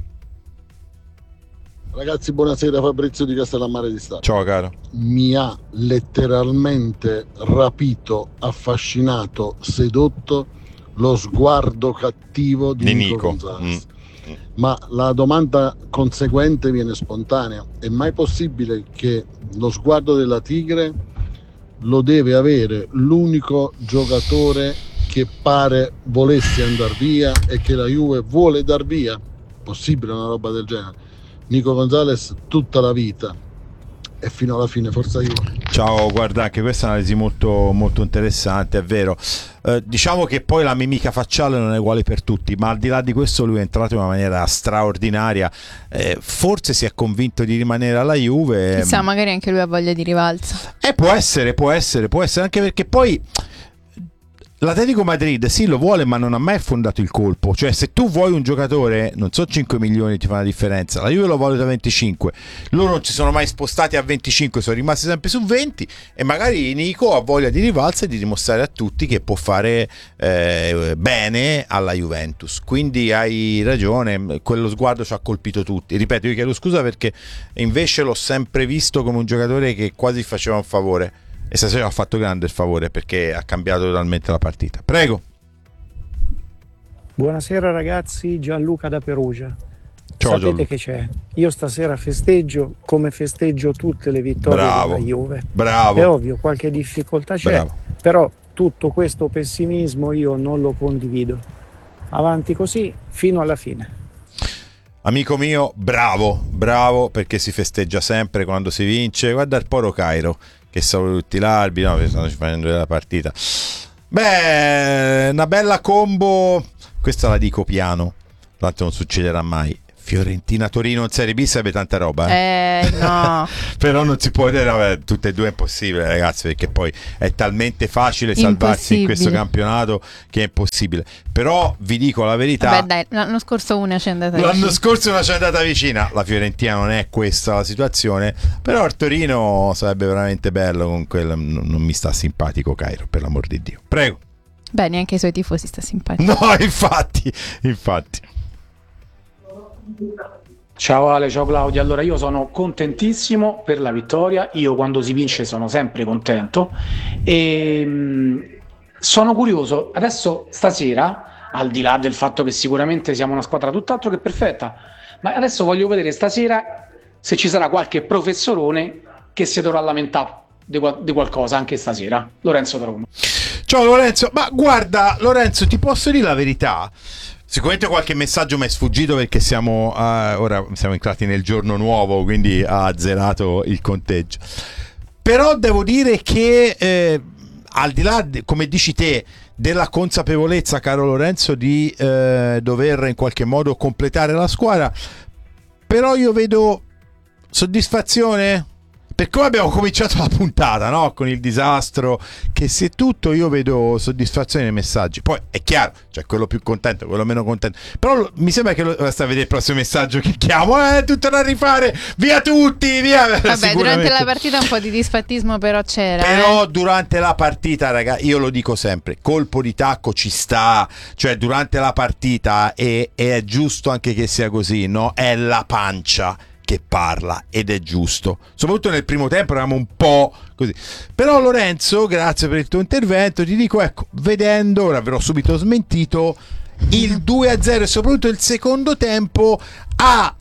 Ragazzi, buonasera, Fabrizio di Castellammare di Stato. Ciao caro. Mi ha letteralmente rapito, affascinato, sedotto lo sguardo cattivo di, Di Nico, Nico. Gonzalez. Mm. Ma la domanda conseguente viene spontanea: è mai possibile che lo sguardo della tigre lo deve avere l'unico giocatore che pare volesse andare via e che la Juve vuole dar via? Possibile una roba del genere? Nico Gonzalez tutta la vita e fino alla fine forza Juve. Ciao, guarda, anche questa è un'analisi molto, molto interessante, è vero. Eh, diciamo che poi la mimica facciale non è uguale per tutti, ma al di là di questo lui è entrato in una maniera straordinaria, eh, forse si è convinto di rimanere alla Juve. Chissà, magari anche lui ha voglia di rivalsa. Eh, può essere, può essere, può essere, anche perché poi l'Atletico Madrid sì lo vuole, ma non ha mai fondato il colpo. Cioè, se tu vuoi un giocatore, non so, cinque milioni ti fa una differenza, la Juve lo vuole da venticinque, loro non ci sono mai spostati a venticinque, sono rimasti sempre su venti, e magari Nico ha voglia di rivalsa e di dimostrare a tutti che può fare eh, bene alla Juventus. Quindi hai ragione, quello sguardo ci ha colpito tutti. Ripeto, io chiedo scusa perché invece l'ho sempre visto come un giocatore che quasi faceva un favore, e stasera ha fatto grande il favore perché ha cambiato totalmente la partita. Prego. Buonasera ragazzi, Gianluca da Perugia. Ciao, Sapete Gianluca. che c'è? Io stasera festeggio come festeggio tutte le vittorie Bravo, della Juve. bravo. È ovvio, qualche difficoltà c'è, Bravo. però tutto questo pessimismo io non lo condivido. Avanti così fino alla fine. Amico mio, bravo, bravo, perché si festeggia sempre quando si vince. Guarda il Poro Cairo che saluta tutti l'arbitri, no, stanno facendo la partita. Beh, una bella combo, questa la dico piano, tanto non succederà mai. Fiorentina-Torino in Serie B sarebbe tanta roba, eh? Eh, no. Però non si può dire, vabbè, tutte e due è impossibile, ragazzi, perché poi è talmente facile salvarsi in questo campionato che è impossibile. Però vi dico la verità. Vabbè, dai, l'anno scorso una ci è andata L'anno vicina. scorso una ci è andata vicina. La Fiorentina non è questa la situazione, però il Torino sarebbe veramente bello con quel. Non, non mi sta simpatico Cairo, per l'amor di Dio. Prego. Beh, neanche ai suoi tifosi sta simpatico. No, infatti, infatti. Ciao Ale, ciao Claudia. Allora io sono contentissimo per la vittoria, io quando si vince sono sempre contento e mh, sono curioso, adesso stasera, al di là del fatto che sicuramente siamo una squadra tutt'altro che perfetta, ma adesso voglio vedere stasera se ci sarà qualche professorone che si dovrà lamentare di, di qualcosa anche stasera. Lorenzo da Roma. Ciao Lorenzo, ma guarda Lorenzo, ti posso dire la verità? Sicuramente qualche messaggio mi è sfuggito perché siamo uh, ora siamo entrati nel giorno nuovo, quindi ha azzerato il conteggio. Però devo dire che eh, al di là, de, come dici te, della consapevolezza, caro Lorenzo, di eh, dover in qualche modo completare la squadra, però io vedo soddisfazione. Per come abbiamo cominciato la puntata, no? Con il disastro, che se tutto io vedo soddisfazione nei messaggi. Poi è chiaro, cioè quello più contento, quello meno contento. Però lo, mi sembra che lo, sta a vedere il prossimo messaggio che chiamo. Eh, tutto da rifare, via tutti, via. Vabbè, durante la partita un po' di disfattismo però c'era. Però eh. durante la partita, raga, io lo dico sempre, colpo di tacco ci sta. Cioè durante la partita e è giusto anche che sia così, no? È la pancia che parla ed è giusto, soprattutto nel primo tempo eravamo un po' così. Però Lorenzo, grazie per il tuo intervento, ti dico, ecco, vedendo, ora verrò subito smentito, il due a zero e soprattutto il secondo tempo ha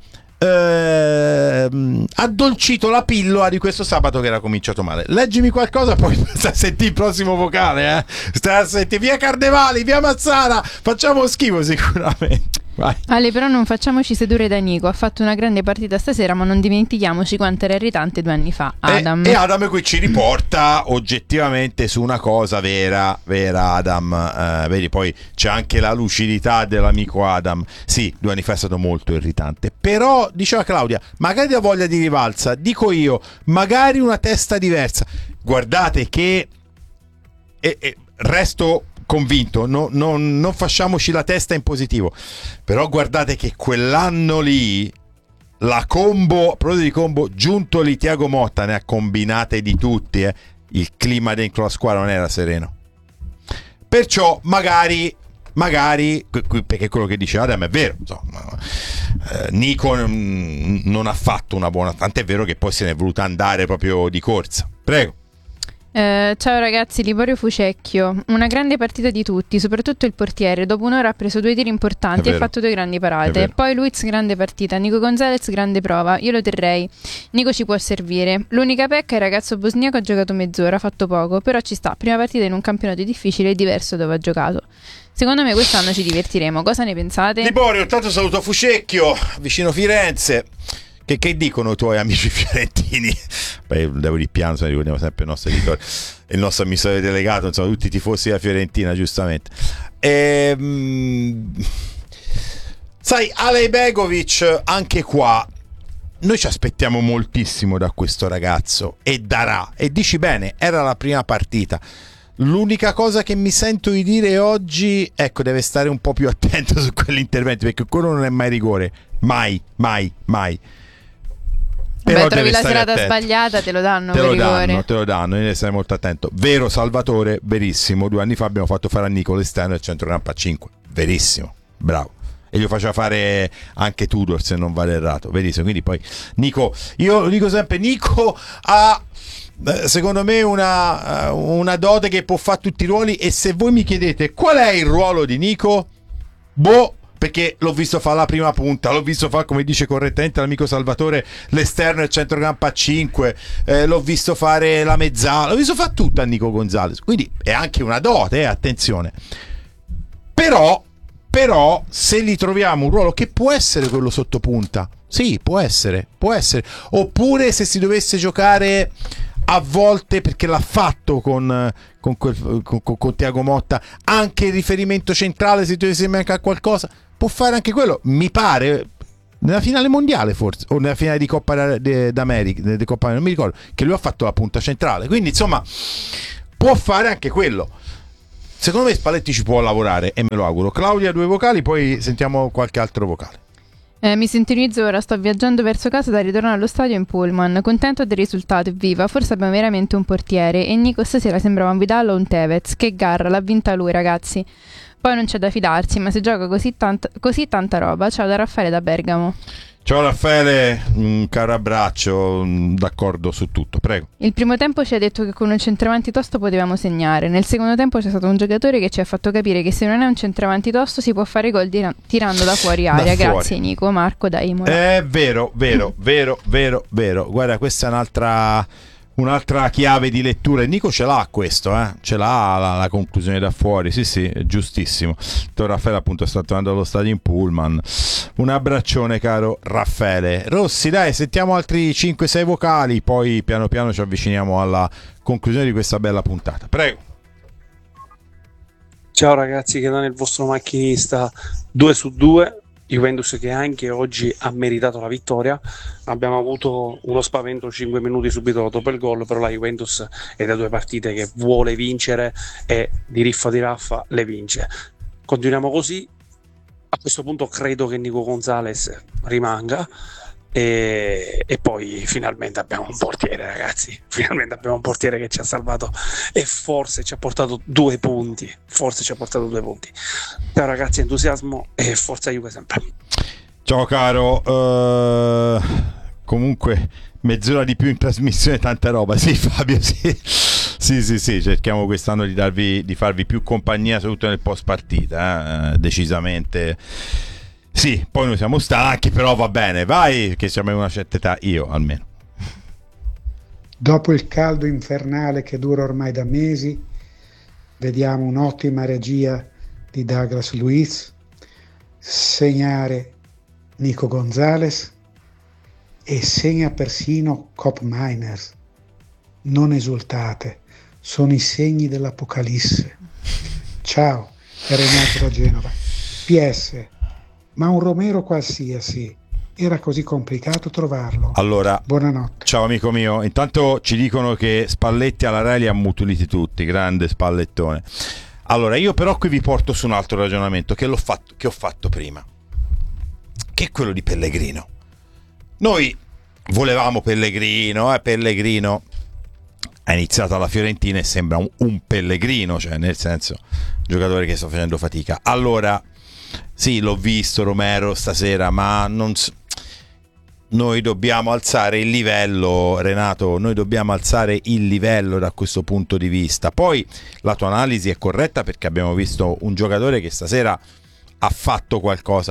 ehm, addolcito la pillola di questo sabato che era cominciato male. Leggimi qualcosa, poi sta a sentire il prossimo vocale, eh? Sta a sentire via Carnevali, via Mazzara, facciamo schifo sicuramente. Vai. Ale, però non facciamoci sedure da Nico, ha fatto una grande partita stasera, ma non dimentichiamoci quanto era irritante due anni fa Adam. E, e Adam qui ci riporta oggettivamente su una cosa vera, vera Adam, eh, vedi, poi c'è anche la lucidità dell'amico Adam. Sì, due anni fa è stato molto irritante, però diceva Claudia, magari ha voglia di rivalsa, dico io, magari una testa diversa. Guardate che e, e, resto convinto, no, no, non facciamoci la testa in positivo, però guardate che quell'anno lì la combo, proprio di combo, giunto lì Thiago Motta, ne ha combinate di tutti, eh. Il clima dentro la squadra non era sereno, perciò magari magari perché quello che dice Adam è vero, insomma, eh, Nico non, non ha fatto una buona, tant'è vero che poi se ne è voluta andare proprio di corsa. Prego. Eh, ciao ragazzi, Liborio Fucecchio, una grande partita di tutti, soprattutto il portiere, dopo un'ora ha preso due tiri importanti e ha fatto due grandi parate. Poi Luiz, grande partita, Nico Gonzalez, grande prova, io lo terrei, Nico ci può servire. L'unica pecca è il ragazzo bosniaco, ha giocato mezz'ora, ha fatto poco, però ci sta, prima partita in un campionato difficile e diverso dove ha giocato. Secondo me quest'anno ci divertiremo, cosa ne pensate? Liborio, intanto saluto Fucecchio, vicino Firenze. Che, che dicono i tuoi amici fiorentini? Beh, devo di piano, se ne ricordiamo sempre il nostro editore, il nostro amministratore delegato, insomma, tutti i tifosi della Fiorentina, giustamente. Ehm, sai, Alej Begovic, anche qua, noi ci aspettiamo moltissimo da questo ragazzo, e darà, e dici bene, era la prima partita. L'unica cosa che mi sento di dire oggi, ecco, deve stare un po' più attento su quell'intervento, perché quello non è mai rigore, mai, mai, mai. Però Beh, trovi la serata attento. Sbagliata, te lo danno te per lo rigore. danno, te lo danno, devi stare molto attento. Vero Salvatore, verissimo, due anni fa abbiamo fatto fare a Nico l'esterno del centrocampo a cinque, verissimo, bravo. E gli faceva fare anche Tudor, se non vado errato, verissimo. Quindi poi Nico, io lo dico sempre, Nico ha secondo me una, una dote che può fare tutti i ruoli, e se voi mi chiedete qual è il ruolo di Nico, boh, perché l'ho visto fare la prima punta, l'ho visto fare, come dice correttamente l'amico Salvatore, l'esterno e il centrocampo a cinque, eh, l'ho visto fare la mezzala, l'ho visto fare tutto a Nico Gonzalez, quindi è anche una dote, eh, attenzione. Però, però, se gli troviamo un ruolo che può essere quello sottopunta, sì, può essere, può essere, oppure se si dovesse giocare a volte, perché l'ha fatto con, con, quel, con, con Thiago Motta, anche il riferimento centrale, se dovesse mancare qualcosa, può fare anche quello, mi pare, nella finale mondiale forse, o nella finale di Coppa d'America, di Coppa, non mi ricordo, che lui ha fatto la punta centrale, quindi insomma può fare anche quello. Secondo me Spalletti ci può lavorare e me lo auguro. Claudia, due vocali, poi sentiamo qualche altro vocale. Eh, mi sintonizzo ora, sto viaggiando verso casa da ritornare allo stadio in pullman, contento del risultato, evviva, forse abbiamo veramente un portiere e Nico stasera sembrava un Vidal o un Tevez, che garra, l'ha vinta lui ragazzi. Poi non c'è da fidarsi, ma se gioca così, tant- così tanta roba. Ciao da Raffaele da Bergamo. Ciao Raffaele, un caro abbraccio, d'accordo su tutto, prego. Il primo tempo ci ha detto che con un centravanti tosto potevamo segnare, nel secondo tempo c'è stato un giocatore che ci ha fatto capire che se non è un centravanti tosto si può fare gol tira- tirando da fuori area. Da Grazie fuori. Nico, Marco da Imola. È vero, vero, vero, vero, vero. Guarda, questa è un'altra... un'altra chiave di lettura, e Nico ce l'ha questo, eh? ce l'ha la, la conclusione da fuori, sì sì, è giustissimo. Raffaele appunto sta tornando allo stadio in pullman, un abbraccione caro Raffaele. Rossi, dai, sentiamo altri cinque sei vocali, poi piano piano ci avviciniamo alla conclusione di questa bella puntata, prego. Ciao ragazzi, che non è il vostro macchinista due su due. Juventus che anche oggi ha meritato la vittoria. Abbiamo avuto uno spavento cinque minuti subito dopo il gol, però la Juventus è da due partite che vuole vincere e di riffa di raffa le vince. Continuiamo così. A questo punto credo che Nico Gonzalez rimanga e, e poi finalmente abbiamo un portiere, ragazzi, finalmente abbiamo un portiere che ci ha salvato e forse ci ha portato due punti forse ci ha portato due punti. Ciao ragazzi, entusiasmo e forza Juve sempre. Ciao caro, uh, comunque mezz'ora di più in trasmissione, tanta roba. Sì Fabio, sì sì sì, sì. Cerchiamo quest'anno di darvi, di farvi più compagnia, soprattutto nel post partita, eh? Decisamente sì. Poi noi siamo stanchi, però va bene, vai, che siamo in una certa età, io almeno. Dopo il caldo infernale che dura ormai da mesi, vediamo un'ottima regia di Douglas Luiz segnare Nico Gonzalez e segna persino Cop Miners. Non esultate, sono i segni dell'Apocalisse. Ciao, è Renato da Genova. P S, ma un Romero qualsiasi era così complicato trovarlo? Allora, buonanotte. Ciao amico mio, intanto ci dicono che Spalletti alla Rai li ha mutiliti tutti, grande Spallettone. Allora, io però qui vi porto su un altro ragionamento che, l'ho fatto, che ho fatto prima, che è quello di Pellegrino. Noi volevamo Pellegrino, eh, Pellegrino ha iniziato alla Fiorentina e sembra un, un Pellegrino, cioè nel senso, giocatore che sta facendo fatica. Allora, sì, l'ho visto Romero stasera, ma non s- noi dobbiamo alzare il livello, Renato, noi dobbiamo alzare il livello da questo punto di vista. Poi la tua analisi è corretta, perché abbiamo visto un giocatore che stasera ha fatto qualcosa,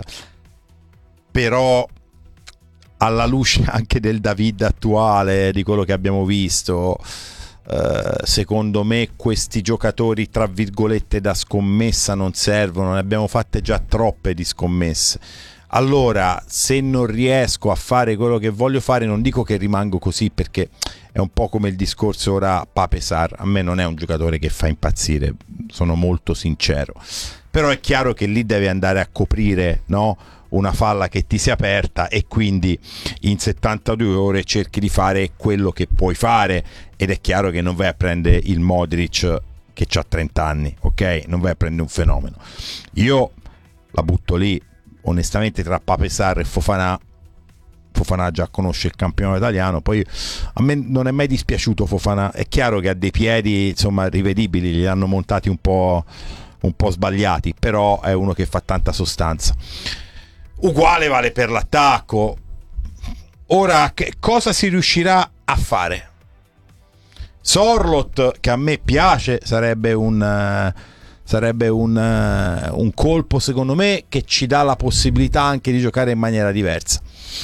però alla luce anche del David attuale, di quello che abbiamo visto, eh, secondo me questi giocatori tra virgolette da scommessa non servono, ne abbiamo fatte già troppe di scommesse. Allora, se non riesco a fare quello che voglio fare, non dico che rimango così, perché è un po' come il discorso ora Pape Sarr, a me non è un giocatore che fa impazzire, sono molto sincero, però è chiaro che lì devi andare a coprire, no? Una falla che ti si è aperta, e quindi in settantadue ore cerchi di fare quello che puoi fare, ed è chiaro che non vai a prendere il Modric che ha trenta anni, ok? Non vai a prendere un fenomeno. Io la butto lì, onestamente, tra Pape Sarr e Fofana. Fofana già conosce il campionato italiano, poi a me non è mai dispiaciuto Fofana, è chiaro che ha dei piedi insomma rivedibili, li hanno montati un po', un po' sbagliati, però è uno che fa tanta sostanza. Uguale vale per l'attacco. Ora, che cosa si riuscirà a fare? Sorloth, che a me piace, sarebbe un uh, sarebbe un, uh, un colpo secondo me che ci dà la possibilità anche di giocare in maniera diversa.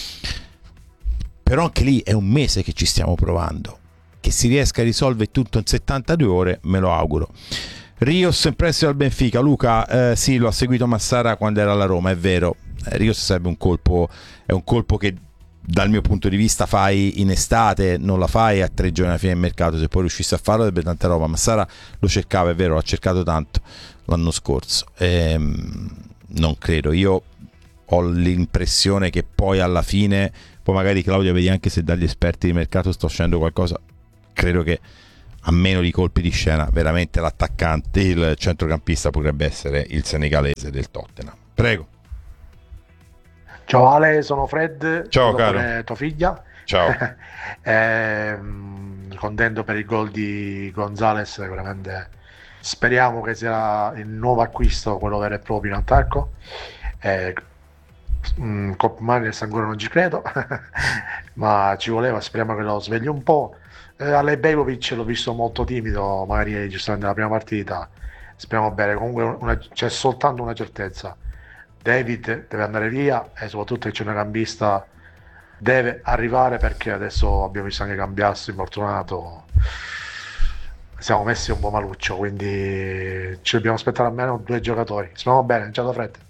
Però anche lì è un mese che ci stiamo provando, che si riesca a risolvere tutto in settantadue ore me lo auguro. Rios in prestito al Benfica. Luca, eh, sì, lo ha seguito Massara quando era alla Roma, è vero. eh, Rios sarebbe un colpo, è un colpo che dal mio punto di vista fai in estate, non la fai a tre giorni alla fine del mercato. Se poi riuscisse a farlo avrebbe tanta roba. Massara lo cercava, è vero, l'ha cercato tanto l'anno scorso. ehm, non credo, io ho l'impressione che poi alla fine, poi magari Claudia vedi anche se dagli esperti di mercato sta uscendo qualcosa, credo che a meno di colpi di scena veramente l'attaccante, il centrocampista potrebbe essere il senegalese del Tottenham. Prego. Ciao Ale, sono Fred. Ciao caro. Tua figlia. Ciao. eh, contento per il gol di Gonzales, veramente speriamo che sia il nuovo acquisto, quello vero e proprio in attacco. eh, mh, Cop Mariners ancora non ci credo ma ci voleva, speriamo che lo svegli un po'. eh, Ale Begovic l'ho visto molto timido, magari giustamente nella prima partita, speriamo bene. Comunque una, c'è soltanto una certezza: David deve andare via e soprattutto il centrocampista deve arrivare, perché adesso abbiamo visto anche Cambiasso infortunato, siamo messi un po' maluccio, quindi ci dobbiamo aspettare almeno due giocatori. Speriamo bene. Ciao da Fred.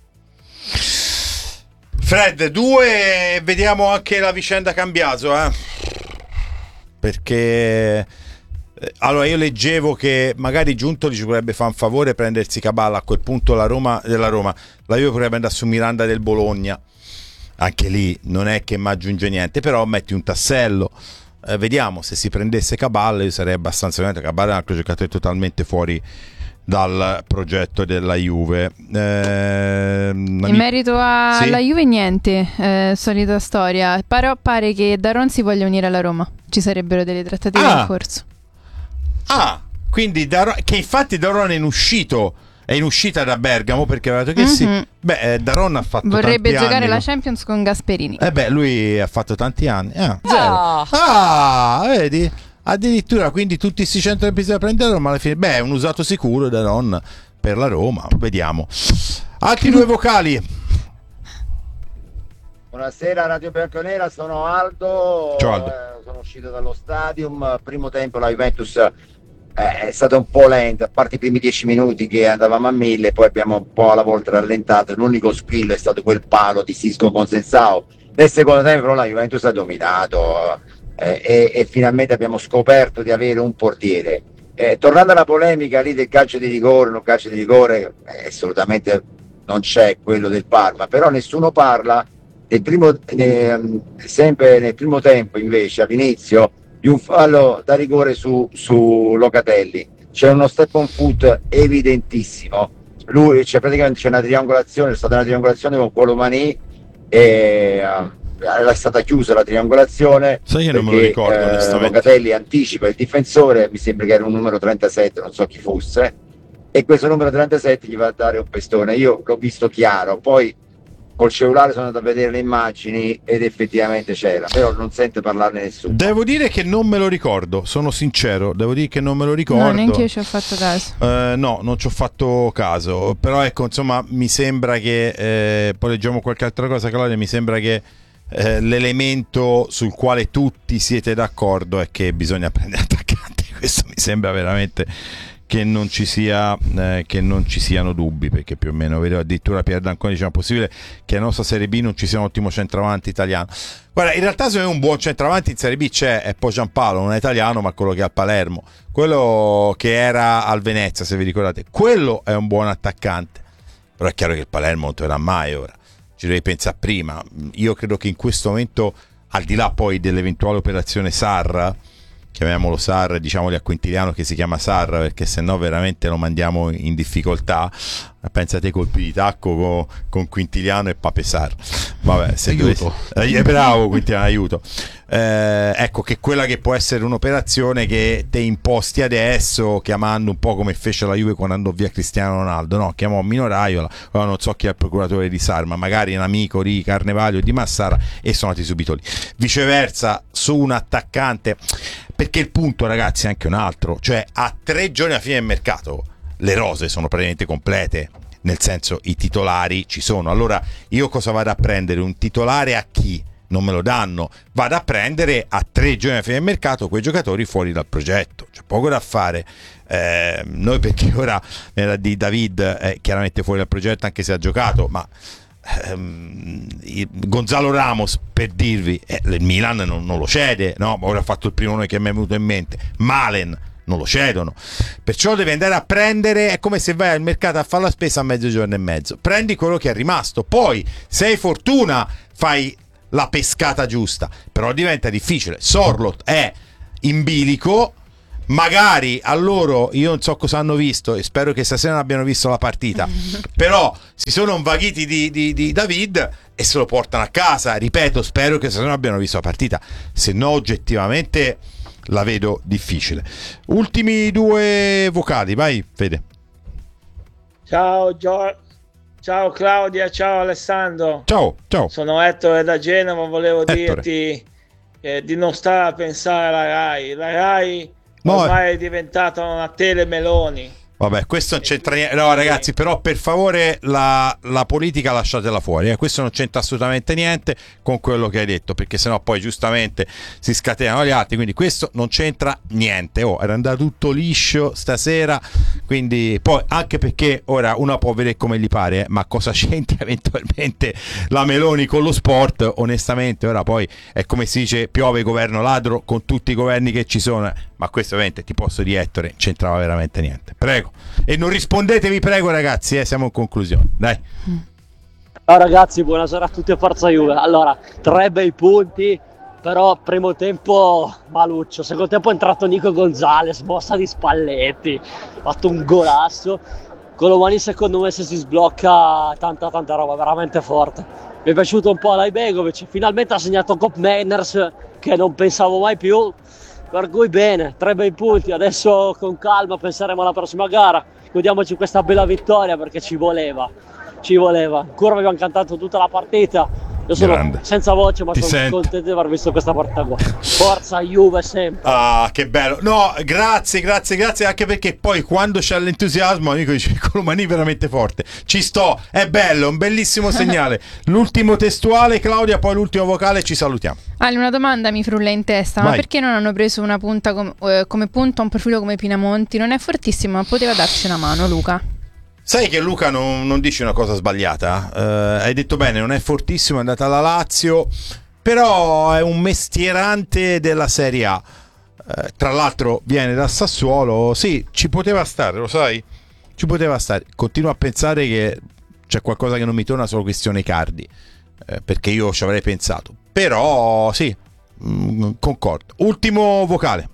Fred, due, vediamo anche la vicenda Cambiaso, eh? Perché allora io leggevo che magari Giuntoli ci potrebbe fare un favore prendersi Caballa, a quel punto la Roma della Roma la Juve potrebbe andare su Miranda del Bologna, anche lì non è che mi aggiunge niente, però metti un tassello. Eh, vediamo, se si prendesse Caballa io sarei abbastanza contento. Caballa è un altro giocatore totalmente fuori dal progetto della Juve. eh, In merito alla sì? Juve niente, eh, solita storia, però pare che Daron si voglia unire alla Roma, ci sarebbero delle trattative Ah. in corso. Ah, quindi Daron, che infatti Daron è in uscito è in uscita da Bergamo, perché aveva detto che sì. Mhm. Beh, eh, Daron ha fatto Vorrebbe tanti giocare anni la con- Champions con Gasperini. Eh beh, lui ha fatto tanti anni. Ah, zero. Ah. Ah, vedi? Addirittura, quindi tutti questi centrocampisti da prendere, ma alla fine, beh, è un usato sicuro Daron per la Roma. Vediamo. Altri due vocali. Buonasera Radio Bianconera, sono Aldo. Ciao, Aldo. Eh, sono uscito dallo stadium. Primo tempo la Juventus eh, è stata un po' lenta, a parte i primi dieci minuti che andavamo a mille, poi abbiamo un po' alla volta rallentato. L'unico squillo è stato quel palo di Sisco con Sensao. Nel secondo tempo però la Juventus ha dominato eh, e, e finalmente abbiamo scoperto di avere un portiere. Eh, tornando alla polemica lì del calcio di rigore, non calcio di rigore, eh, assolutamente non c'è quello del Parma, però nessuno parla nel primo, eh, sempre nel primo tempo invece all'inizio di un fallo da rigore su, su Locatelli. C'è uno step on foot evidentissimo, lui c'è praticamente c'è una triangolazione, è stata una triangolazione con Colomani e uh, era stata chiusa la triangolazione. Sai che non me lo perché, ricordo, eh, onestamente. Locatelli anticipa il difensore, mi sembra che era un numero trentasette, non so chi fosse, e questo numero trentasette gli va a dare un pestone. Io l'ho visto chiaro, poi col cellulare sono andato a vedere le immagini ed effettivamente c'era, però non sente parlarne nessuno. Devo dire che non me lo ricordo, sono sincero, devo dire che non me lo ricordo. No, neanche io ci ho fatto caso. Eh, no, non ci ho fatto caso, però ecco, insomma, mi sembra che eh, poi leggiamo qualche altra cosa, Claudia, mi sembra che eh, l'elemento sul quale tutti siete d'accordo è che bisogna prendere attaccanti. Questo mi sembra veramente che non ci sia eh, che non ci siano dubbi, perché più o meno vedo addirittura Pier D'Ancona diciamo possibile che nella nostra Serie B non ci sia un ottimo centravanti italiano. Guarda, in realtà se un buon centravanti in Serie B c'è, è poi Giampaolo, non è italiano ma quello che è al Palermo, quello che era al Venezia, se vi ricordate, quello è un buon attaccante. Però è chiaro che il Palermo non tornerà mai ora, ci devi pensare prima. Io credo che in questo momento, al di là poi dell'eventuale operazione Sarra, chiamiamolo Sarra, diciamogli a Quintiliano che si chiama Sarra, perché sennò veramente lo mandiamo in difficoltà. Pensate ai colpi di tacco con, con Quintiliano e Pape Sarra. Vabbè, se Aiuto. dovessi, eh, bravo Quintiliano, aiuto. Eh, ecco che quella che può essere un'operazione che te imposti adesso, chiamando un po' come fece la Juve quando andò via Cristiano Ronaldo, no? Chiamò Mino Raiola, ora non so chi è il procuratore di Sarra, ma magari un amico di Carnevale o di Massara, e sono andati subito lì. Viceversa, su un attaccante, perché il punto, ragazzi, è anche un altro, cioè a tre giorni alla fine del mercato le rose sono praticamente complete, nel senso i titolari ci sono. Allora io cosa vado a prendere? Un titolare a chi? Non me lo danno, vado a prendere a tre giorni alla fine del mercato quei giocatori fuori dal progetto, c'è poco da fare. Eh, noi perché ora era di David è chiaramente fuori dal progetto anche se ha giocato, ma ehm, Gonzalo Ramos, per dirvi, eh, il Milan non, non lo cede, no? Ora ha fatto il primo nome che mi è venuto in mente, Malen non lo cedono, perciò devi andare a prendere, è come se vai al mercato a fare la spesa a mezzogiorno e mezzo, prendi quello che è rimasto, poi se hai fortuna fai la pescata giusta, però diventa difficile. Sorloth è in bilico, magari a loro, io non so cosa hanno visto e spero che stasera non abbiano visto la partita, però si sono invaghiti di, di, di David e se lo portano a casa, ripeto, spero che stasera non abbiano visto la partita, se no oggettivamente la vedo difficile. Ultimi due vocali, vai Fede. Ciao Giorgio. Ciao Claudia, ciao Alessandro. Ciao, ciao. Sono Ettore da Genova, volevo Ettore. dirti eh, di non stare a pensare alla Rai. La Rai No, ormai è diventata una telemeloni. Vabbè, questo non c'entra niente. No, ragazzi, però per favore la, la politica lasciatela fuori. Eh. Questo non c'entra assolutamente niente con quello che hai detto, perché sennò poi giustamente si scatenano gli altri. Quindi questo non c'entra niente. Oh, era andato tutto liscio stasera. Quindi poi anche perché ora uno può vedere come gli pare, eh, ma cosa c'entra eventualmente la Meloni con lo sport? Onestamente, ora poi è come si dice: piove governo ladro con tutti i governi che ci sono. Ma questo ovviamente ti posso dire, Ettore, c'entrava veramente niente. Prego. E non rispondetevi, prego, ragazzi, eh, siamo in conclusione. Dai. Ciao ragazzi, buonasera a tutti e forza Juve. Allora, tre bei punti, però primo tempo maluccio. Secondo tempo è entrato Nico Gonzalez, mossa di Spalletti, ha fatto un golasso. Colomani secondo me se si sblocca tanta tanta roba, veramente forte. Mi è piaciuto un po' Lajbegovic, finalmente ha segnato Cop Manners che non pensavo mai più. Per cui bene, tre bei punti, adesso con calma penseremo alla prossima gara, godiamoci questa bella vittoria perché ci voleva, ci voleva. Ancora abbiamo cantato tutta la partita, io sono Grande. senza voce ma Ti sono sento. contento di aver visto questa partita qua. Forza Juve sempre. Ah, che bello. No, grazie, grazie, grazie, anche perché poi quando c'è l'entusiasmo, amico, dice Colomani veramente forte. Ci sto, è bello, un bellissimo segnale. L'ultimo testuale, Claudia, poi l'ultimo vocale, ci salutiamo. Ale, una domanda mi frulla in testa, Vai. ma perché non hanno preso una punta com- eh, come punta un profilo come Pinamonti? Non è fortissimo, ma poteva darci una mano, Luca. Sai che Luca non, non dice una cosa sbagliata, eh, hai detto bene, non è fortissimo, è andata alla Lazio, però è un mestierante della Serie A, eh, tra l'altro viene dal Sassuolo, sì, ci poteva stare, lo sai, ci poteva stare. Continuo a pensare che c'è qualcosa che non mi torna sulla questione Icardi, eh, perché io ci avrei pensato, però sì, mh, concordo. Ultimo vocale.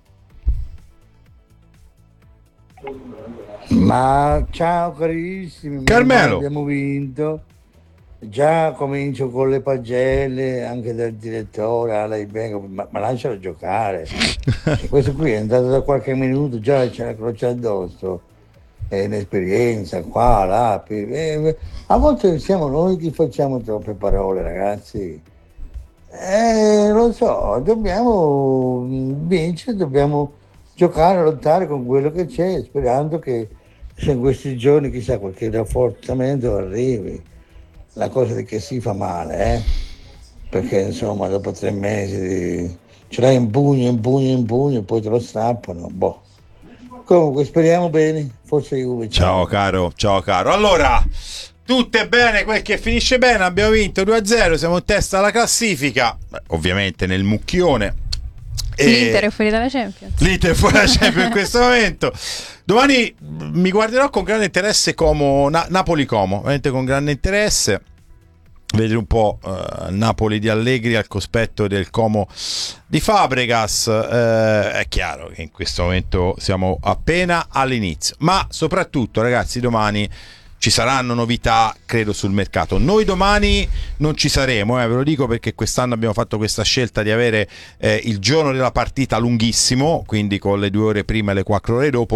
Ma ciao carissimi, Carmelo. abbiamo vinto, già comincio con le pagelle anche del direttore, Alai Bengo, ma, ma lascialo giocare. E questo qui è andato da qualche minuto, già c'è la croce addosso, è un'esperienza qua, là, pi- eh, a volte siamo noi che facciamo troppe parole, ragazzi. Eh, lo so, dobbiamo vincere, dobbiamo giocare, lottare con quello che c'è, sperando che se in questi giorni chissà qualche rafforzamento arrivi. La cosa di che si fa male, eh? Perché insomma dopo tre mesi di... ce l'hai in pugno, in pugno, in pugno e poi te lo strappano. Boh. Comunque speriamo bene, forse Juve. Ciao caro, ciao caro. Allora, tutto è bene, quel che finisce bene, abbiamo vinto due a zero, siamo in testa alla classifica, beh, ovviamente nel mucchione. E L'Inter è fuori dalla Champions. L'Inter è fuori dalla Champions in questo momento. Domani mi guarderò con grande interesse Como, Na- Napoli-Como, veramente con grande interesse. Vedere un po' uh, Napoli di Allegri al cospetto del Como di Fabregas. Uh, è chiaro che in questo momento siamo appena all'inizio, ma soprattutto ragazzi domani ci saranno novità, credo, sul mercato. Noi domani non ci saremo, eh, ve lo dico perché quest'anno abbiamo fatto questa scelta di avere eh, il giorno della partita lunghissimo, quindi con le due ore prima e le quattro ore dopo,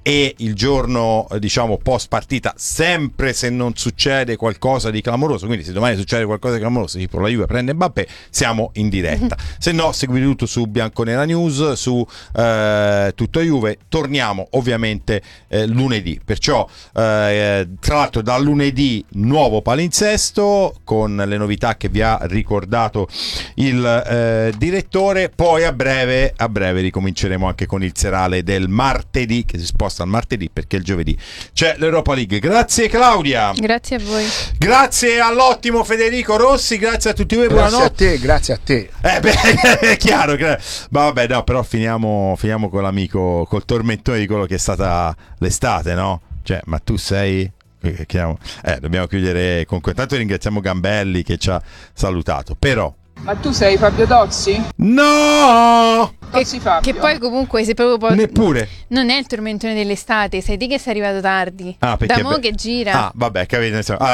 e il giorno eh, diciamo post partita, sempre se non succede qualcosa di clamoroso, quindi se domani succede qualcosa di clamoroso tipo la Juve prende Mbappé, siamo in diretta. Se no seguite tutto su Bianconera News, su eh, Tutto Juve. Torniamo ovviamente eh, lunedì, perciò eh, tra l'altro da lunedì nuovo palinsesto con le novità che vi ha ricordato il eh, direttore, poi a breve a breve ricominceremo anche con il serale del martedì, che si sposta al martedì perché il giovedì c'è l'Europa League. Grazie Claudia, grazie a voi, grazie all'ottimo Federico Rossi, grazie a tutti voi, grazie buonanotte. a te, grazie a te. Eh beh, è chiaro, ma vabbè, no, però finiamo, finiamo con l'amico, col tormentone di quello che è stata l'estate, no? Cioè, ma tu sei... Eh, dobbiamo chiudere con questo. Tanto ringraziamo Gambelli che ci ha salutato, però... Ma tu sei Fabio Tozzi? No! Tozzi Fabio. Che poi comunque se proprio poi... Neppure. Non è il tormentone dell'estate, sei te che sei arrivato tardi. Ah, da mo' beh... che gira. Ah, vabbè, capite. Ah,